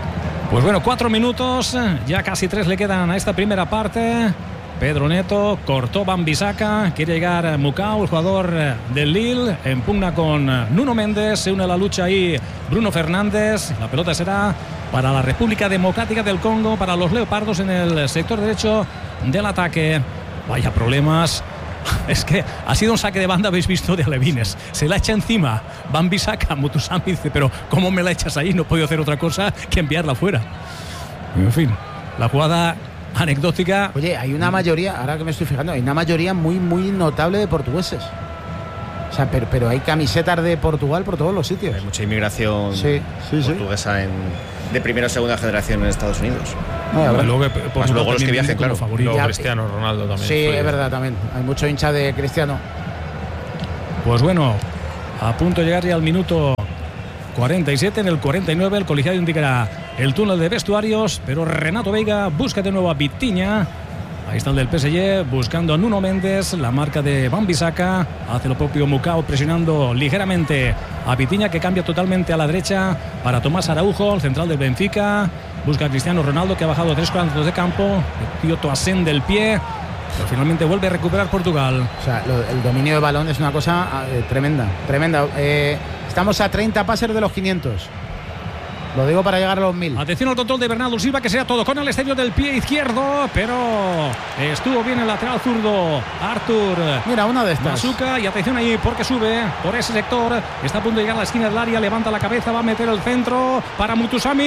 Pues bueno, 4 minutos, ya casi 3 le quedan a esta primera parte. Pedro Neto, cortó Wan-Bissaka, quiere llegar Mukau, el jugador del Lille, en pugna con Nuno Méndez, se une a la lucha ahí Bruno Fernández. La pelota será para la República Democrática del Congo, para los leopardos en el sector derecho del ataque. Vaya problemas. Es que ha sido un saque de banda, habéis visto, de Alevines. Se la echa encima Wan-Bissaka, Mutusami dice, pero ¿cómo me la echas ahí? No he podido hacer otra cosa que enviarla fuera. En fin, la jugada anecdótica. Oye, hay una mayoría, ahora que me estoy fijando, hay una mayoría muy notable de portugueses. O sea, pero hay camisetas de Portugal por todos los sitios. Hay mucha inmigración portuguesa de primera o segunda generación en Estados Unidos. Luego los que viajen, claro. Luego Cristiano Ronaldo también. Sí, es verdad, también. Hay mucho hincha de Cristiano. Pues bueno, a punto de llegar ya al minuto 47, en el 49 el colegiado indicará el túnel de vestuarios, pero Renato Veiga busca de nuevo a Vitinha. Ahí está el del PSG buscando a Nuno Méndez, la marca de Wan-Bissaka, hace lo propio Mukau presionando ligeramente a Vitinha, que cambia totalmente a la derecha para Tomás Araujo, el central del Benfica, busca a Cristiano Ronaldo, que ha bajado 3 cuadros de campo, Kyoto ascende el pie, pero finalmente vuelve a recuperar Portugal. O sea, el dominio de balón es una cosa tremenda. Estamos a 30 pases de los 500. Lo digo para llegar a los 1000. Atención al control de Bernardo Silva, que sea todo con el exterior del pie izquierdo, pero estuvo bien el lateral zurdo Artur. Mira, una de estas. Masuka, y atención ahí porque sube por ese sector. Está a punto de llegar a la esquina del área, levanta la cabeza, va a meter el centro para Mutusami.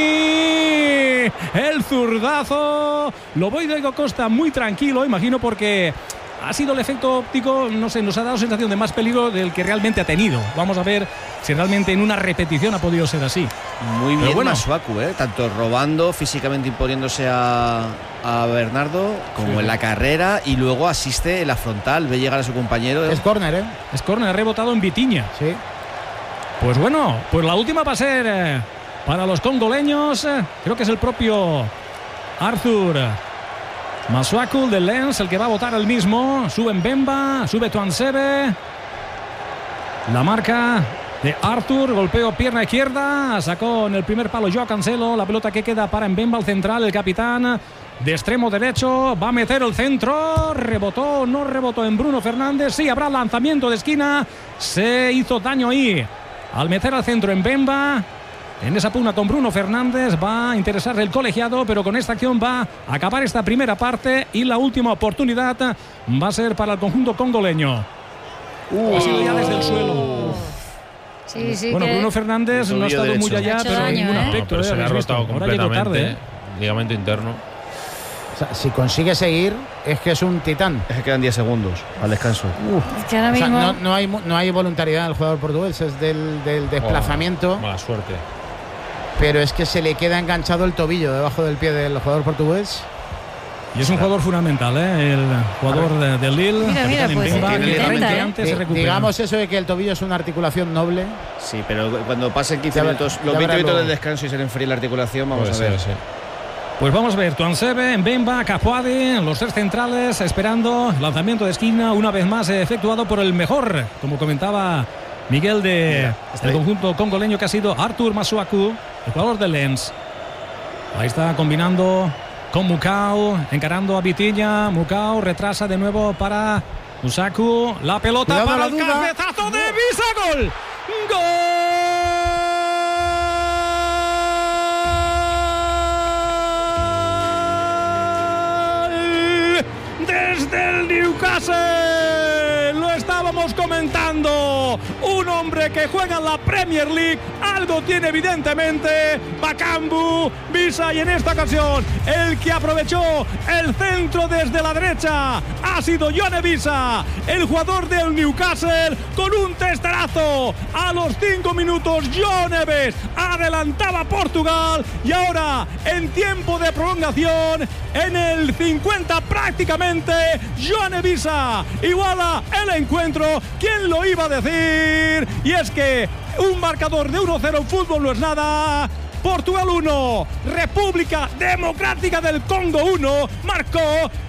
El zurdazo. Lo voy de Costa muy tranquilo, imagino, porque ha sido el efecto óptico, no sé, nos ha dado sensación de más peligro del que realmente ha tenido. Vamos a ver si realmente en una repetición ha podido ser así. Muy bien, Masuaku, tanto robando, físicamente imponiéndose a Bernardo, como en la carrera, y luego asiste en la frontal, ve llegar a su compañero. Es córner, Es córner, ha rebotado en Vitinha. Sí. Pues bueno, pues la última va a ser para los congoleños. Creo que es el propio Arthur Masuaku del Lens el que va a votar el mismo. Sube Mbemba, sube Tuansebe. La marca de Arthur, golpeo pierna izquierda, sacó en el primer palo Joao Cancelo, la pelota que queda para Mbemba, el central, el capitán de extremo derecho, va a meter el centro, rebotó, no rebotó en Bruno Fernández, sí, habrá lanzamiento de esquina, se hizo daño ahí al meter al centro en Mbemba. En esa pugna con Bruno Fernández va a interesarle el colegiado, pero con esta acción va a acabar esta primera parte y la última oportunidad va a ser para el conjunto congoleño. Ha sido ya desde el suelo. Sí, bueno, Bruno Fernández no ha estado muy allá, pero en ningún aspecto. Pero se le ha rotado ahora llegó tarde. Ligamento interno. O sea, si consigue seguir, es que es un titán. Es que quedan 10 segundos al descanso. Es que ahora mismo... O sea, no hay voluntariedad del jugador portugués, es del desplazamiento. Mala suerte. Pero es que se le queda enganchado el tobillo debajo del pie del jugador portugués. Y es un jugador fundamental, el jugador del Lille. Mira, pues digamos eso de que el tobillo es una articulación noble. Sí, pero cuando pasen 15 minutos, los 20 minutos del descanso y se le enfríe la articulación, vamos a ver. Sí. Pues vamos a ver, Tuansebe, Mbemba, Capuade, los 3 centrales esperando lanzamiento de esquina, una vez más efectuado por el mejor, como comentaba Miguel, del conjunto congoleño, que ha sido Arthur Masuaku, el jugador del Lens. Ahí está combinando con Mukau, encarando a Vitinha. Mukau retrasa de nuevo para Masuaku, la pelota. Cuidado, para el cabezazo de Visa, gol. Desde el Newcastle, lo estábamos comentando, un hombre que juega en la Premier League, algo tiene evidentemente Bakambu, Visa, y en esta ocasión el que aprovechó el centro desde la derecha ha sido Yone Visa, el jugador del Newcastle, con un testarazo a los 5 minutos. João Neves adelantaba a Portugal y ahora en tiempo de prolongación, en el 50 prácticamente, Yone Visa iguala el encuentro. ¿Quién lo iba a decir? Y es que un marcador de 1-0 en fútbol no es nada. Portugal 1, República Democrática del Congo 1, marcó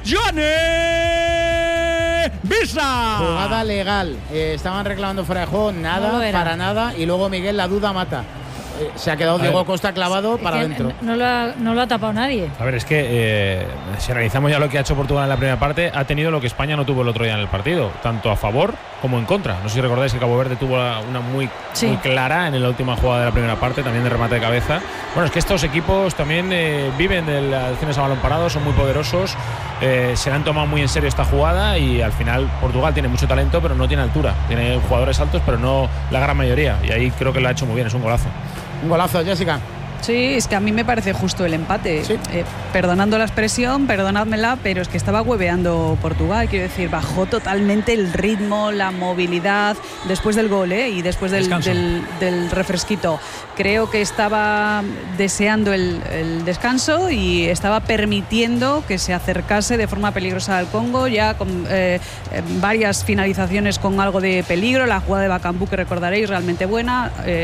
Yone Visa. Jugada legal, estaban reclamando fuera de juego, nada, para nada, y luego Miguel la duda mata. se ha quedado Diego Costa clavado para adentro. No lo ha tapado nadie. A ver, es que si analizamos ya lo que ha hecho Portugal en la primera parte, ha tenido lo que España no tuvo el otro día en el partido, tanto a favor como en contra. No sé si recordáis que Cabo Verde tuvo una muy clara en la última jugada de la primera parte, también de remate de cabeza. Bueno, es que estos equipos también viven de las acciones a balón parado, son muy poderosos, se le han tomado muy en serio esta jugada y al final Portugal tiene mucho talento, pero no tiene altura. Tiene jugadores altos, pero no la gran mayoría. Y ahí creo que lo ha hecho muy bien, es un golazo. Un golazo, Jessica. Sí, es que a mí me parece justo el empate. ¿Sí? Perdonando la expresión, perdonádmela, pero es que estaba hueveando Portugal. Quiero decir, bajó totalmente el ritmo, la movilidad después del gol y después del refresquito. Creo que estaba deseando el descanso y estaba permitiendo que se acercase de forma peligrosa al Congo, ya con varias finalizaciones con algo de peligro. La jugada de Bakambu, que recordaréis, realmente buena.